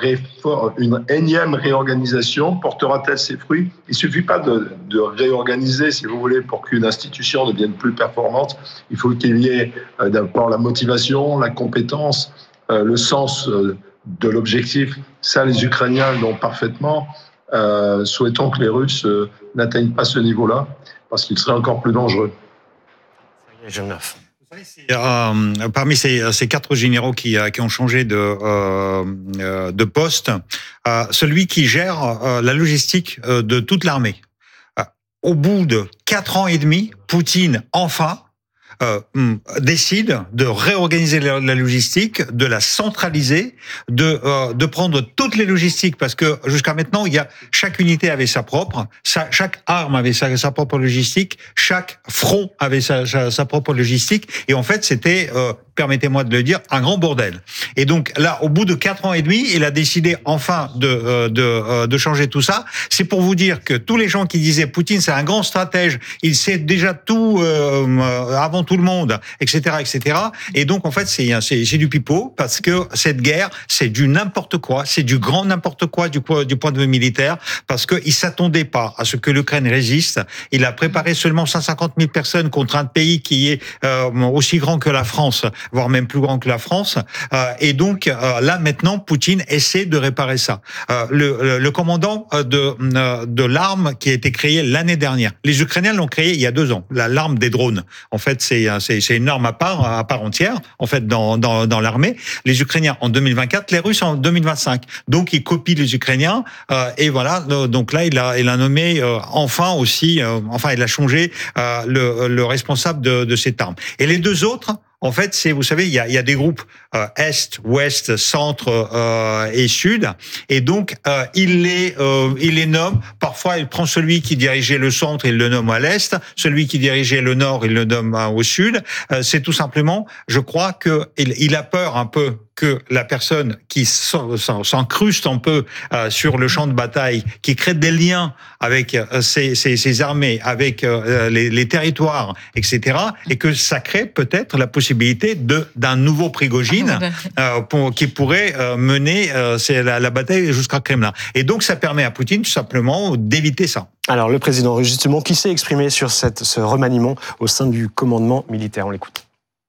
réorganisation. Portera-t-elle ses fruits? Il suffit pas de réorganiser, si vous voulez, pour qu'une institution devienne plus performante. Il faut qu'il y ait d'abord la motivation, la compétence, le sens de l'objectif. Ça, les Ukrainiens l'ont parfaitement. Souhaitons que les Russes n'atteignent pas ce niveau-là, parce qu'il serait encore plus dangereux. Parmi ces 4 généraux qui ont changé de poste, celui qui gère la logistique de toute l'armée. Au bout de 4 ans et demi, Poutine, enfin, décide de réorganiser la logistique, de la centraliser, de prendre toutes les logistiques, parce que jusqu'à maintenant, chaque unité avait sa propre, chaque arme avait sa propre logistique, chaque front avait sa propre logistique, et en fait, c'était, permettez-moi de le dire, un grand bordel. Et donc là, au bout de 4 ans et demi, il a décidé enfin de changer tout ça. C'est pour vous dire que tous les gens qui disaient Poutine, c'est un grand stratège, il sait déjà tout avant tout le monde, etc., etc. Et donc en fait, c'est du pipeau, parce que cette guerre, c'est du n'importe quoi, c'est du grand n'importe quoi du point de vue militaire, parce que il s'attendait pas à ce que l'Ukraine résiste. Il a préparé seulement 150 000 personnes contre un pays qui est aussi grand que la France, voire même plus grand que la France. Et donc là maintenant, Poutine essaie de réparer ça. Le commandant de l'arme qui a été créée l'année dernière, les Ukrainiens l'ont créé il y a 2 ans, l'arme des drones. En fait, c'est une arme à part entière, en fait, dans l'armée. Les Ukrainiens en 2024, les Russes en 2025. Donc ils copient les Ukrainiens, et voilà. Donc là, il a nommé enfin aussi, il a changé le responsable de cette arme. Et les 2 autres, en fait, vous savez, il y a des groupes Est, Ouest, Centre et Sud, et donc il les nomme. Parfois, il prend celui qui dirigeait le Centre, il le nomme à l'Est, celui qui dirigeait le Nord, il le nomme au Sud. C'est tout simplement, je crois que il a peur un peu que la personne qui s'encruste un peu sur le champ de bataille, qui crée des liens avec ces armées, avec les territoires, etc., et que ça crée peut-être la possibilité d'un nouveau Prigojine qui pourrait mener la bataille jusqu'à Kremlin. Et donc ça permet à Poutine tout simplement d'éviter ça. Alors le président russe, justement, qui s'est exprimé sur ce remaniement au sein du commandement militaire? On l'écoute.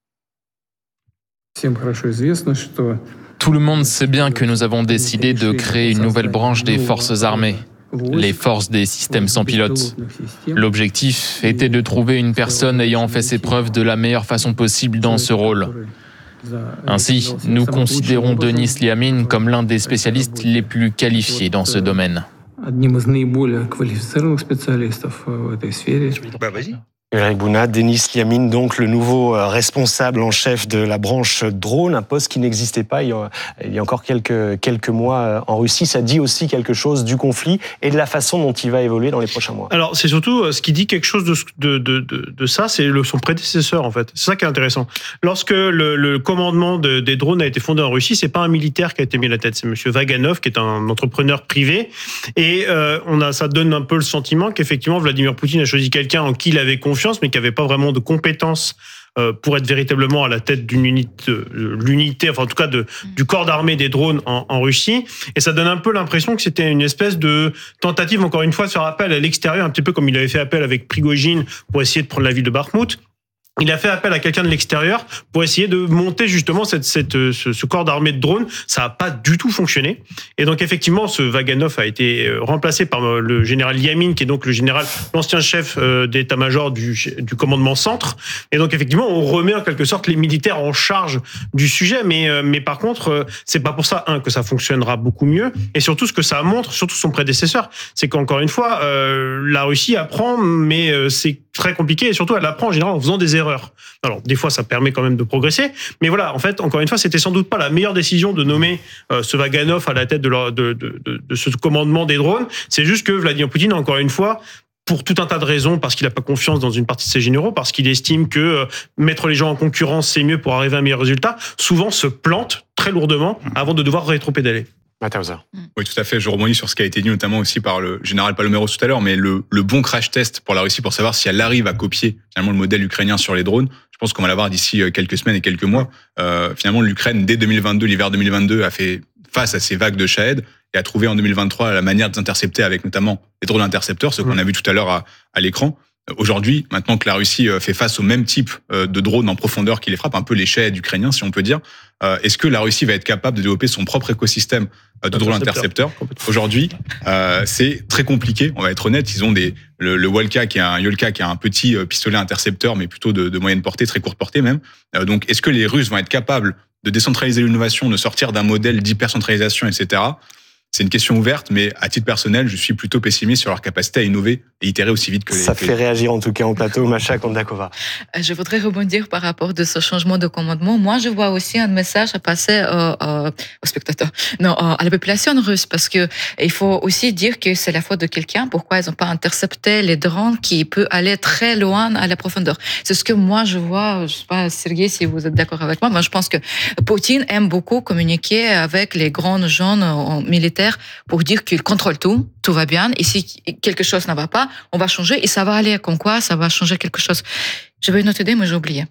Tout le monde sait bien que nous avons décidé de créer une nouvelle branche des forces armées, les forces des systèmes sans pilote. L'objectif était de trouver une personne ayant fait ses preuves de la meilleure façon possible dans ce rôle. Ainsi, nous considérons Denis Sliamin comme l'un des spécialistes les plus qualifiés dans ce domaine. Ulrich Bouna, Denis Sliamin, donc le nouveau responsable en chef de la branche drone, un poste qui n'existait pas il y a encore quelques mois en Russie. Ça dit aussi quelque chose du conflit et de la façon dont il va évoluer dans les prochains mois. Alors c'est surtout ce qui dit quelque chose de ça, c'est son prédécesseur en fait. C'est ça qui est intéressant. Lorsque le commandement des drones a été fondé en Russie, c'est pas un militaire qui a été mis à la tête, c'est monsieur Vaganov qui est un entrepreneur privé, et ça donne un peu le sentiment qu'effectivement Vladimir Poutine a choisi quelqu'un en qui il avait confiance, mais qui n'avait pas vraiment de compétences pour être véritablement à la tête d'une l'unité, enfin en tout cas du corps d'armée des drones en Russie. Et ça donne un peu l'impression que c'était une espèce de tentative, encore une fois, de faire appel à l'extérieur, un petit peu comme il avait fait appel avec Prigojine pour essayer de prendre la ville de Bakhmout. il a fait appel à quelqu'un de l'extérieur pour essayer de monter justement ce corps d'armée de drones. Ça n'a pas du tout fonctionné. Et donc effectivement, ce Vaganov a été remplacé par le général Yamin, qui est donc l'ancien chef d'état-major du commandement centre. Et donc effectivement, on remet en quelque sorte les militaires en charge du sujet. Mais par contre, c'est pas pour ça que ça fonctionnera beaucoup mieux. Et surtout, ce que ça montre, surtout son prédécesseur, c'est qu'encore une fois, la Russie apprend, mais c'est très compliqué. Et surtout, elle apprend en général en faisant des erreurs. Alors, des fois, ça permet quand même de progresser. Mais voilà, en fait, encore une fois, c'était sans doute pas la meilleure décision de nommer ce Vaganov à la tête de ce commandement des drones. C'est juste que Vladimir Poutine, encore une fois, pour tout un tas de raisons, parce qu'il n'a pas confiance dans une partie de ses généraux, parce qu'il estime que mettre les gens en concurrence, c'est mieux pour arriver à un meilleur résultat, souvent se plante très lourdement avant de devoir rétro-pédaler. Oui, tout à fait. Je rebondis sur ce qui a été dit notamment aussi par le général Paloméros tout à l'heure, mais le bon crash test pour la Russie pour savoir si elle arrive à copier finalement le modèle ukrainien sur les drones, je pense qu'on va l'avoir d'ici quelques semaines et quelques mois. Finalement, l'Ukraine, dès 2022, l'hiver 2022, a fait face à ces vagues de Shahed et a trouvé en 2023 la manière d'intercepter avec notamment les drones intercepteurs, ce qu'on a vu tout à l'heure à l'écran. Aujourd'hui, maintenant que la Russie fait face au même type de drones en profondeur qui les frappe, un peu les Shahed ukrainiens, si on peut dire, est-ce que la Russie va être capable de développer son propre écosystème de drones intercepteurs? Aujourd'hui, c'est très compliqué, on va être honnête. Ils ont le Yolka qui est un petit pistolet intercepteur, mais plutôt de moyenne portée, très courte portée même. Donc, est-ce que les Russes vont être capables de décentraliser l'innovation, de sortir d'un modèle d'hypercentralisation, etc. C'est une question ouverte, mais à titre personnel, je suis plutôt pessimiste sur leur capacité à innover et itérer aussi vite que les... Ça fait réagir en tout cas en plateau, Masha Kondakova. Je voudrais rebondir par rapport de ce changement de commandement. Moi, je vois aussi un message à passer aux spectateurs, à la population russe, parce que il faut aussi dire que c'est la faute de quelqu'un. Pourquoi ils n'ont pas intercepté les drones qui peuvent aller très loin à la profondeur? C'est ce que moi je vois. Je sais pas, Sergei, si vous êtes d'accord avec moi. Moi, je pense que Poutine aime beaucoup communiquer avec les grands jeunes militaires pour dire qu'il contrôle tout va bien, et si quelque chose ne va pas, on va changer, et ça va aller, comme quoi ça va changer quelque chose. J'avais une autre idée, mais j'ai oublié.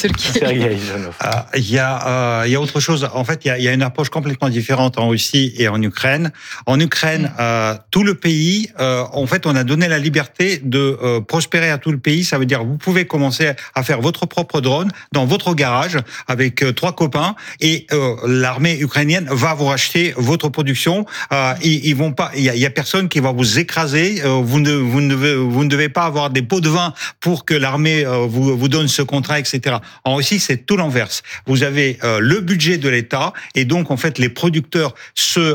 Il y a autre chose. En fait, il y a une approche complètement différente en Russie et en Ukraine. En Ukraine, tout le pays, en fait, on a donné la liberté de prospérer à tout le pays. Ça veut dire, vous pouvez commencer à faire votre propre drone dans votre garage avec 3 copains, et l'armée ukrainienne va vous racheter votre production. Ils vont pas. Il y a personne qui va vous écraser. Vous ne devez pas avoir des pots de vin pour que l'armée vous donne ce contrat, etc. En Russie, c'est tout l'inverse. Vous avez le budget de l'État, et donc en fait les producteurs se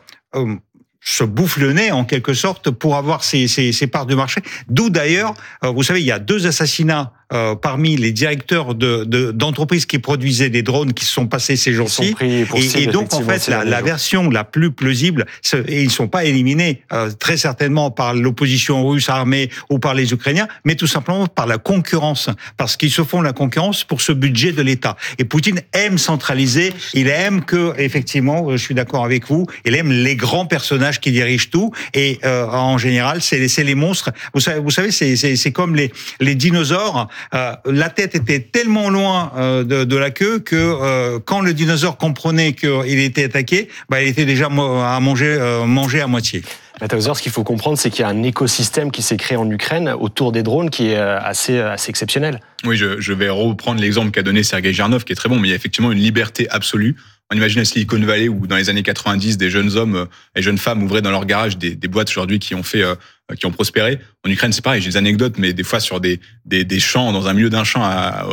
bouffent le nez en quelque sorte pour avoir ces parts de marché. D'où d'ailleurs, vous savez, il y a 2 assassinats parmi les directeurs d'entreprises qui produisaient des drones qui se sont passés ces jours-ci. Et donc, en fait, la version la plus plausible, et ils sont pas éliminés très certainement par l'opposition russe armée ou par les Ukrainiens, mais tout simplement par la concurrence, parce qu'ils se font la concurrence pour ce budget de l'État. Et Poutine aime centraliser, il aime que, effectivement, je suis d'accord avec vous, il aime les grands personnages qui dirigent tout, et en général, c'est les monstres. Vous savez, c'est comme les dinosaures. La tête était tellement loin de la queue que quand le dinosaure comprenait qu'il était attaqué, il était déjà à manger à moitié. Mathauser, ce qu'il faut comprendre, c'est qu'il y a un écosystème qui s'est créé en Ukraine autour des drones qui est assez exceptionnel. Oui, je vais reprendre l'exemple qu'a donné Sergei Jarnov, qui est très bon, mais il y a effectivement une liberté absolue. On imagine à Silicon Valley où dans les années 90, des jeunes hommes et jeunes femmes ouvraient dans leur garage des boîtes aujourd'hui qui ont prospéré. En Ukraine, c'est pareil, j'ai des anecdotes, mais des fois sur des champs, dans un milieu d'un champ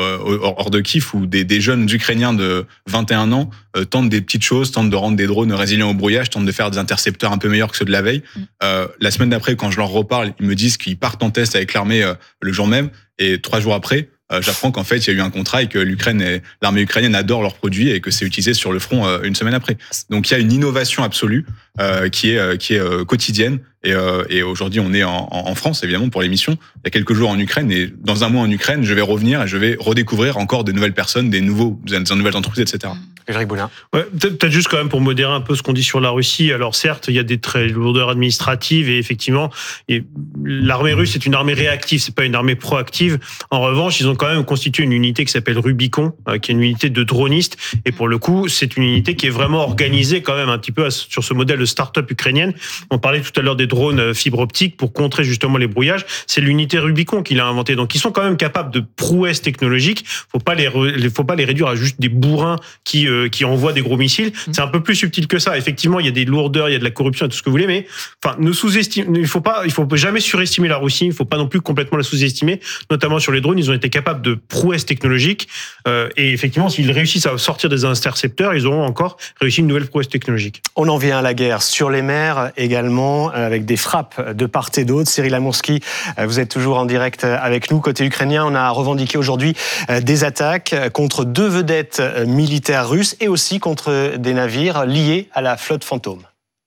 hors de Kiev, où des jeunes Ukrainiens de 21 ans tentent des petites choses, tentent de rendre des drones résilients au brouillage, tentent de faire des intercepteurs un peu meilleurs que ceux de la veille. La semaine d'après, quand je leur reparle, ils me disent qu'ils partent en test avec l'armée le jour même, et 3 jours après, j'apprends qu'en fait, il y a eu un contrat et que l'armée ukrainienne adore leurs produits et que c'est utilisé sur le front une semaine après. Donc, il y a une innovation absolue qui est quotidienne. Et aujourd'hui, on est en France, évidemment, pour l'émission. Il y a quelques jours en Ukraine, et dans un mois en Ukraine, je vais revenir et je vais redécouvrir encore des nouvelles personnes, des nouvelles entreprises, etc. Frédéric Boulin. Ouais, peut-être juste quand même pour modérer un peu ce qu'on dit sur la Russie. Alors certes, il y a des très lourdeurs administratives, et effectivement, l'armée russe est une armée réactive, c'est pas une armée proactive. En revanche, ils ont quand même constitué une unité qui s'appelle Rubicon, qui est une unité de dronistes, et pour le coup, c'est une unité qui est vraiment organisée quand même un petit peu sur ce modèle de start-up ukrainiennes. On parlait tout à l'heure des drones fibre optique pour contrer justement les brouillages. C'est l'unité Rubicon qu'il a inventé. Donc, ils sont quand même capables de prouesses technologiques. Faut pas les réduire à juste des bourrins qui envoient des gros missiles. C'est un peu plus subtil que ça. Effectivement, il y a des lourdeurs, il y a de la corruption et tout ce que vous voulez, mais enfin, il faut jamais surestimer la Russie. Il faut pas non plus complètement la sous-estimer. Notamment sur les drones, ils ont été capables de prouesses technologiques. Et effectivement, s'ils réussissent à sortir des intercepteurs, ils auront encore réussi une nouvelle prouesse technologique. On en vient à la guerre sur les mers également, avec des frappes de part et d'autre. Cyril Amourski, vous êtes toujours en direct avec nous. Côté ukrainien, on a revendiqué aujourd'hui des attaques contre 2 vedettes militaires russes et aussi contre des navires liés à la flotte fantôme.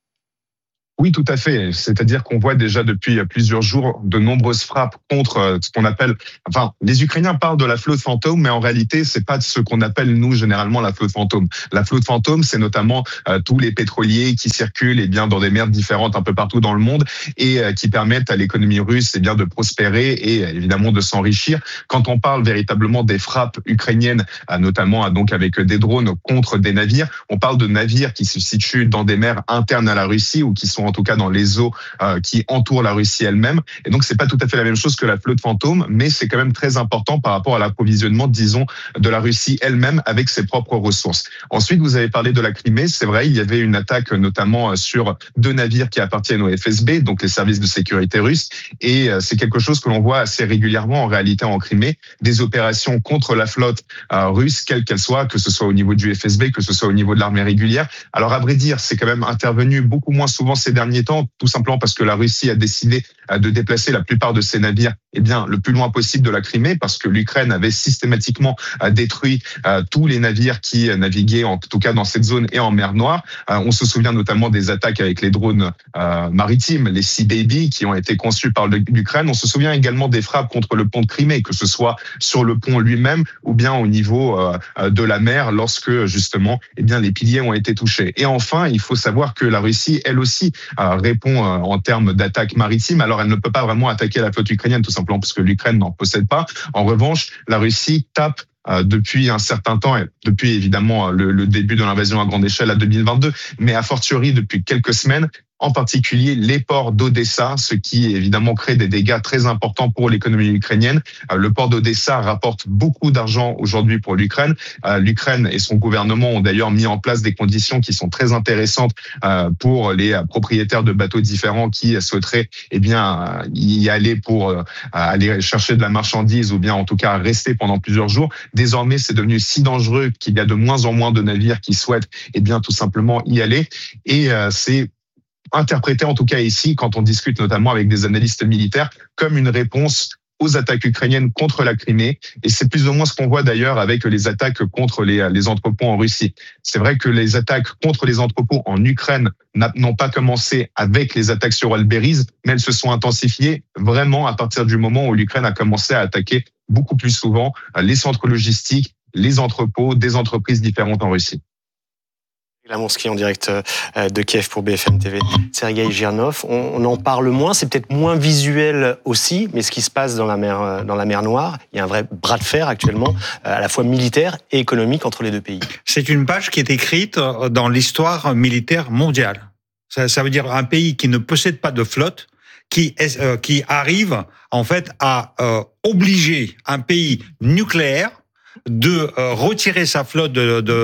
Oui, tout à fait. C'est-à-dire qu'on voit déjà depuis plusieurs jours de nombreuses frappes contre ce qu'on appelle... Enfin, les Ukrainiens parlent de la flotte fantôme, mais en réalité, c'est pas ce qu'on appelle, nous, généralement, la flotte fantôme. La flotte fantôme, c'est notamment tous les pétroliers qui circulent dans des mers différentes un peu partout dans le monde et qui permettent à l'économie russe de prospérer et évidemment de s'enrichir. Quand on parle véritablement des frappes ukrainiennes, notamment donc avec des drones contre des navires, on parle de navires qui se situent dans des mers internes à la Russie ou qui sont en tout cas dans les eaux qui entourent la Russie elle-même. Et donc, c'est pas tout à fait la même chose que la flotte fantôme, mais c'est quand même très important par rapport à l'approvisionnement, disons, de la Russie elle-même avec ses propres ressources. Ensuite, vous avez parlé de la Crimée. C'est vrai, il y avait une attaque notamment sur 2 navires qui appartiennent au FSB, donc les services de sécurité russes. Et c'est quelque chose que l'on voit assez régulièrement en réalité en Crimée, des opérations contre la flotte russe, quelle qu'elle soit, que ce soit au niveau du FSB, que ce soit au niveau de l'armée régulière. Alors, à vrai dire, c'est quand même intervenu beaucoup moins souvent ces derniers temps, tout simplement parce que la Russie a décidé de déplacer la plupart de ses navires le plus loin possible de la Crimée, parce que l'Ukraine avait systématiquement détruit tous les navires qui naviguaient, en tout cas dans cette zone et en mer Noire. On se souvient notamment des attaques avec les drones maritimes, les Sea Baby, qui ont été conçus par l'Ukraine. On se souvient également des frappes contre le pont de Crimée, que ce soit sur le pont lui-même ou bien au niveau de la mer, lorsque justement les piliers ont été touchés. Et enfin, il faut savoir que la Russie, elle aussi, répond en termes d'attaque maritime. Alors, elle ne peut pas vraiment attaquer la flotte ukrainienne, tout simplement parce que l'Ukraine n'en possède pas. En revanche, la Russie tape depuis un certain temps, et depuis évidemment le début de l'invasion à grande échelle à 2022, mais a fortiori depuis quelques semaines, en particulier les ports d'Odessa, ce qui évidemment crée des dégâts très importants pour l'économie ukrainienne. Le port d'Odessa rapporte beaucoup d'argent aujourd'hui pour l'Ukraine. L'Ukraine et son gouvernement ont d'ailleurs mis en place des conditions qui sont très intéressantes pour les propriétaires de bateaux différents qui souhaiteraient y aller pour aller chercher de la marchandise ou bien en tout cas rester pendant plusieurs jours. Désormais, c'est devenu si dangereux qu'il y a de moins en moins de navires qui souhaitent tout simplement y aller. Et c'est interprété en tout cas ici, quand on discute notamment avec des analystes militaires, comme une réponse aux attaques ukrainiennes contre la Crimée. Et c'est plus ou moins ce qu'on voit d'ailleurs avec les attaques contre les entrepôts en Russie. C'est vrai que les attaques contre les entrepôts en Ukraine n'ont pas commencé avec les attaques sur Albériz, mais elles se sont intensifiées vraiment à partir du moment où l'Ukraine a commencé à attaquer beaucoup plus souvent les centres logistiques, les entrepôts des entreprises différentes en Russie. Amourski en direct de Kiev pour BFM TV. Sergueï Girnov, on en parle moins, c'est peut-être moins visuel aussi, mais ce qui se passe dans la mer Noire, il y a un vrai bras de fer actuellement, à la fois militaire et économique entre les deux pays. C'est une page qui est écrite dans l'histoire militaire mondiale. Ça veut dire un pays qui ne possède pas de flotte, qui arrive en fait à obliger un pays nucléaire de retirer sa flotte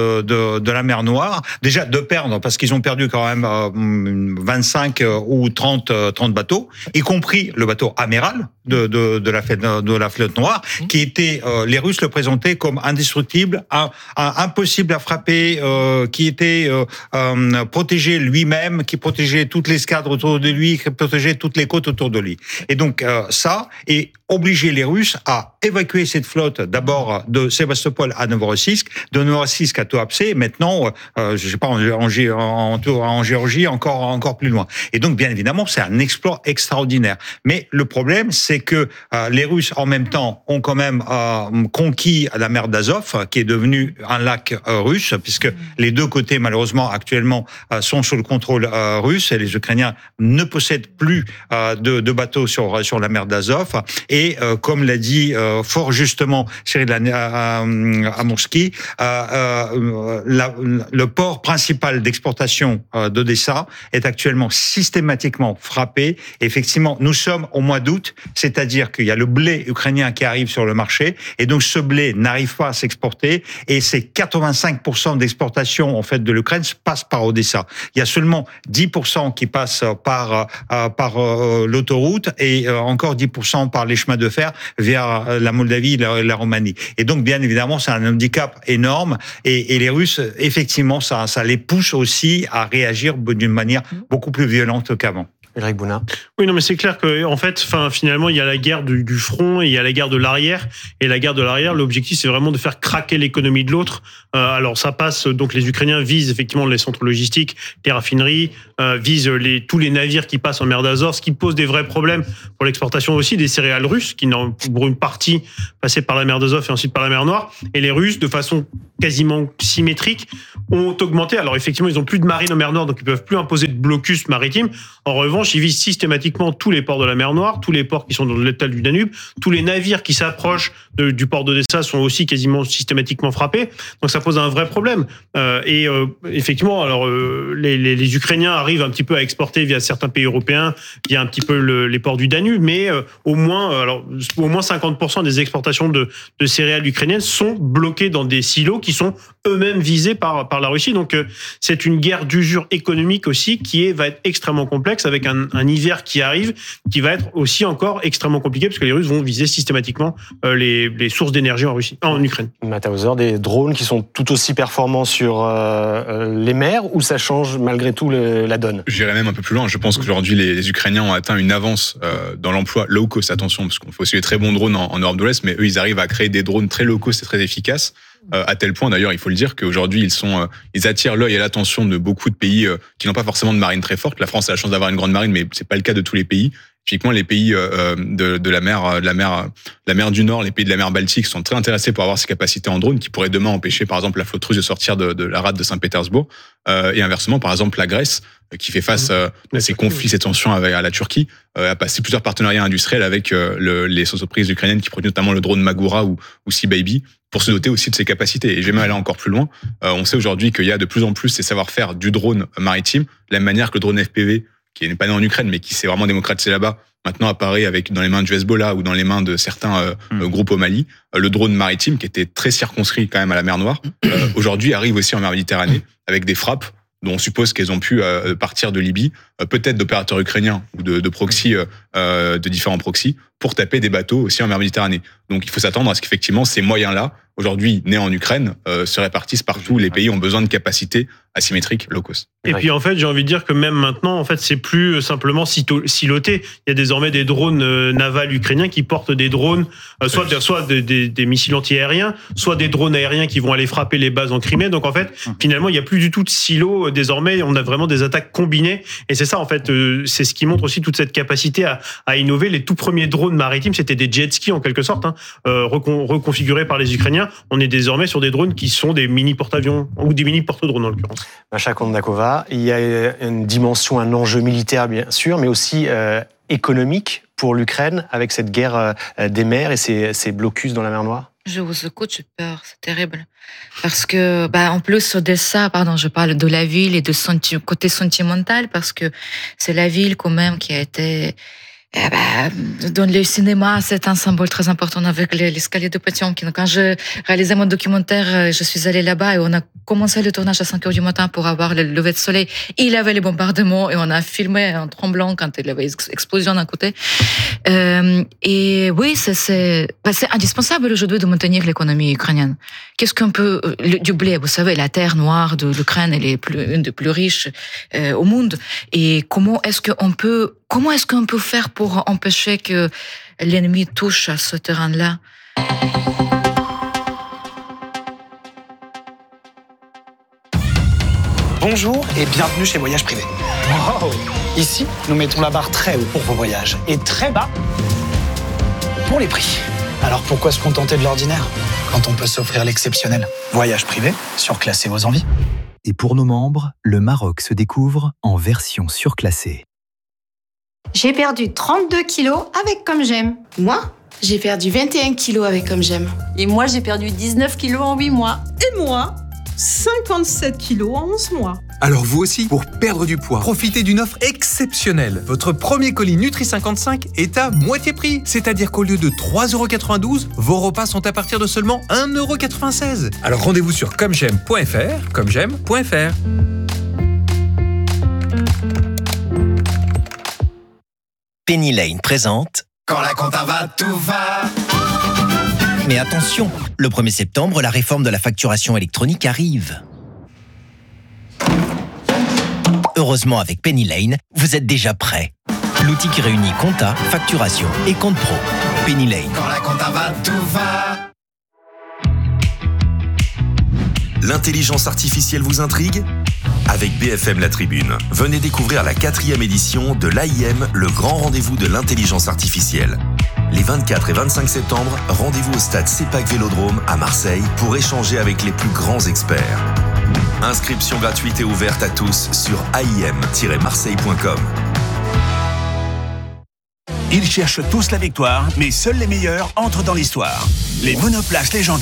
de la mer Noire, déjà de perdre, parce qu'ils ont perdu quand même 25 ou 30 bateaux, y compris le bateau amiral de la flotte noire, qui était, les Russes le présentaient comme indestructible, impossible à frapper, qui était protégé lui-même, qui protégeait toute l'escadre autour de lui, qui protégeait toutes les côtes autour de lui. Et donc ça, et obliger les Russes à évacuer cette flotte d'abord de Sébastopol à Novorossiysk, de Novorossiysk à Tuapse, maintenant, je sais pas, en Géorgie, encore plus loin. Et donc, bien évidemment, c'est un exploit extraordinaire. Mais le problème, c'est que les Russes, en même temps, ont quand même conquis la mer d'Azov, qui est devenue un lac russe, puisque les deux côtés, malheureusement, actuellement, sont sous le contrôle russe, et les Ukrainiens ne possèdent plus de bateaux sur la mer d'Azov. Et comme l'a dit fort justement Cyril Amurski, le port principal d'exportation d'Odessa est actuellement systématiquement frappé. Effectivement, nous sommes au mois d'août, c'est-à-dire qu'il y a le blé ukrainien qui arrive sur le marché, et donc ce blé n'arrive pas à s'exporter, et c'est 85% d'exportation en fait de l'Ukraine passe par Odessa. Il y a seulement 10% qui passent par l'autoroute et encore 10% par les chemins de fer vers la Moldavie et la Roumanie. Et donc, bien évidemment, c'est un handicap énorme. Et les Russes, effectivement, ça les pousse aussi à réagir d'une manière beaucoup plus violente qu'avant. Ulrich Bouna. Oui, non, mais c'est clair que, en fait, finalement, il y a la guerre du front et il y a la guerre de l'arrière. Et la guerre de l'arrière, l'objectif, c'est vraiment de faire craquer l'économie de l'autre. Alors, ça passe, donc, les Ukrainiens visent effectivement les centres logistiques, les raffineries, visent tous les navires qui passent en mer d'Azov, ce qui pose des vrais problèmes pour l'exportation aussi des céréales russes, qui, pour une partie, passaient par la mer d'Azov et ensuite par la mer Noire. Et les Russes, de façon quasiment symétrique, ont augmenté. Alors, effectivement, ils n'ont plus de marine en mer Noire, donc ils peuvent plus imposer de blocus maritime. En revanche, ils visent systématiquement tous les ports de la mer Noire, tous les ports qui sont dans le delta du Danube, tous les navires qui s'approchent du port d'Odessa sont aussi quasiment systématiquement frappés. Donc ça pose un vrai problème. Effectivement, alors les Ukrainiens arrivent un petit peu à exporter via certains pays européens, via un petit peu les ports du Danube, mais au moins 50% des exportations de céréales ukrainiennes sont bloquées dans des silos qui sont eux-mêmes visés par la Russie. Donc c'est une guerre d'usure économique aussi qui va être extrêmement complexe, avec un hiver qui arrive, qui va être aussi encore extrêmement compliqué, parce que les Russes vont viser systématiquement les sources d'énergie en Ukraine. Matt Hauser, des drones qui sont tout aussi performants sur les mers, ou ça change malgré tout la donne? J'irais même un peu plus loin. Je pense qu'aujourd'hui, les Ukrainiens ont atteint une avance dans l'emploi low cost. Attention, parce qu'on fait aussi des très bons drones en Europe de l'Est, mais eux, ils arrivent à créer des drones très low cost et très efficaces. À tel point, d'ailleurs, il faut le dire, qu'aujourd'hui, ils attirent l'œil et l'attention de beaucoup de pays qui n'ont pas forcément de marine très forte. La France a la chance d'avoir une grande marine, mais c'est pas le cas de tous les pays. Typiquement, les pays de la mer du Nord, les pays de la mer Baltique sont très intéressés pour avoir ces capacités en drone qui pourraient demain empêcher, par exemple, la flotte russe de sortir de la rade de Saint-Pétersbourg. Et inversement, par exemple, la Grèce, qui fait face à ces conflits, ces tensions à la Turquie, a passé plusieurs partenariats industriels avec les entreprises ukrainiennes qui produisent notamment le drone Magura ou Sea Baby, pour se doter aussi de ses capacités. Et j'aimerais aller encore plus loin. On sait aujourd'hui qu'il y a de plus en plus ces savoir-faire du drone maritime, de la même manière que le drone FPV, qui n'est pas né en Ukraine, mais qui s'est vraiment démocratisé là-bas, maintenant apparaît dans les mains du Hezbollah ou dans les mains de certains groupes au Mali. Le drone maritime, qui était très circonscrit quand même à la mer Noire, aujourd'hui arrive aussi en mer Méditerranée, avec des frappes dont on suppose qu'elles ont pu partir de Libye, peut-être d'opérateurs ukrainiens ou de proxys, de différents proxys, pour taper des bateaux aussi en mer Méditerranée. Donc il faut s'attendre à ce qu'effectivement ces moyens-là, aujourd'hui nés en Ukraine, se répartissent partout. Les pays ont besoin de capacités asymétriques low cost. Et puis en fait, j'ai envie de dire que même maintenant, en fait, c'est plus simplement siloté. Il y a désormais des drones navals ukrainiens qui portent des drones, soit des missiles anti-aériens, soit des drones aériens qui vont aller frapper les bases en Crimée. Donc en fait, finalement, il n'y a plus du tout de silo. Désormais, on a vraiment des attaques combinées. Et c'est ça, en fait, c'est ce qui montre aussi toute cette capacité à innover. Les tout premiers drones maritimes, c'était des jet skis en quelque sorte, reconfigurés par les Ukrainiens. On est désormais sur des drones qui sont des mini porte-avions ou des mini porte-drones en l'occurrence. Masha Kondakova, il y a une dimension, un enjeu militaire bien sûr, mais aussi économique pour l'Ukraine avec cette guerre des mers et ces blocus dans la mer Noire. Je vous écoute, j'ai peur, c'est terrible. Parce que, en plus de ça, je parle de la ville et de côté sentimental, parce que c'est la ville quand même qui a été... dans le cinéma, c'est un symbole très important avec l'escalier de Potiomkin. Quand je réalisais mon documentaire, je suis allée là-bas et on a commencé le tournage à 5h du matin pour avoir le lever de soleil. Il y avait les bombardements et on a filmé en tremblant quand il y avait explosion d'un côté. Et oui, c'est indispensable aujourd'hui de maintenir l'économie ukrainienne. Qu'est-ce qu'on peut... Du blé, vous savez, la terre noire de l'Ukraine, elle est une des plus riches au monde. Et comment est-ce qu'on peut faire pour empêcher que l'ennemi touche à ce terrain-là? Bonjour et bienvenue chez Voyage Privé. Wow. Ici, nous mettons la barre très haut pour vos voyages et très bas pour les prix. Alors pourquoi se contenter de l'ordinaire quand on peut s'offrir l'exceptionnel? Voyage Privé, surclassez vos envies. Et pour nos membres, le Maroc se découvre en version surclassée. J'ai perdu 32 kilos avec Comme J'aime. Moi, J'ai perdu 21 kilos avec Comme J'aime. Et moi, j'ai perdu 19 kilos en 8 mois. Et moi, 57 kilos en 11 mois. Alors vous aussi, pour perdre du poids, profitez d'une offre exceptionnelle. Votre premier colis Nutri55 est à moitié prix. C'est-à-dire qu'au lieu de 3,92 €, vos repas sont à partir de seulement 1,96 €. Alors rendez-vous sur commej'aime.fr, commej'aime.fr. Penny Lane présente Quand la compta va, tout va. Mais attention, le 1er septembre, la réforme de la facturation électronique arrive. Heureusement, avec Penny Lane, vous êtes déjà prêts. L'outil qui réunit compta, facturation et compte pro. Penny Lane. Quand la compta va, tout va. L'intelligence artificielle vous intrigue ? Avec BFM La Tribune, venez découvrir la 4e édition de l'AIM, le grand rendez-vous de l'intelligence artificielle. Les 24 et 25 septembre, rendez-vous au stade CEPAC Vélodrome à Marseille pour échanger avec les plus grands experts. Inscription gratuite et ouverte à tous sur aim-marseille.com. Ils cherchent tous la victoire, mais seuls les meilleurs entrent dans l'histoire. Les monoplaces légendaires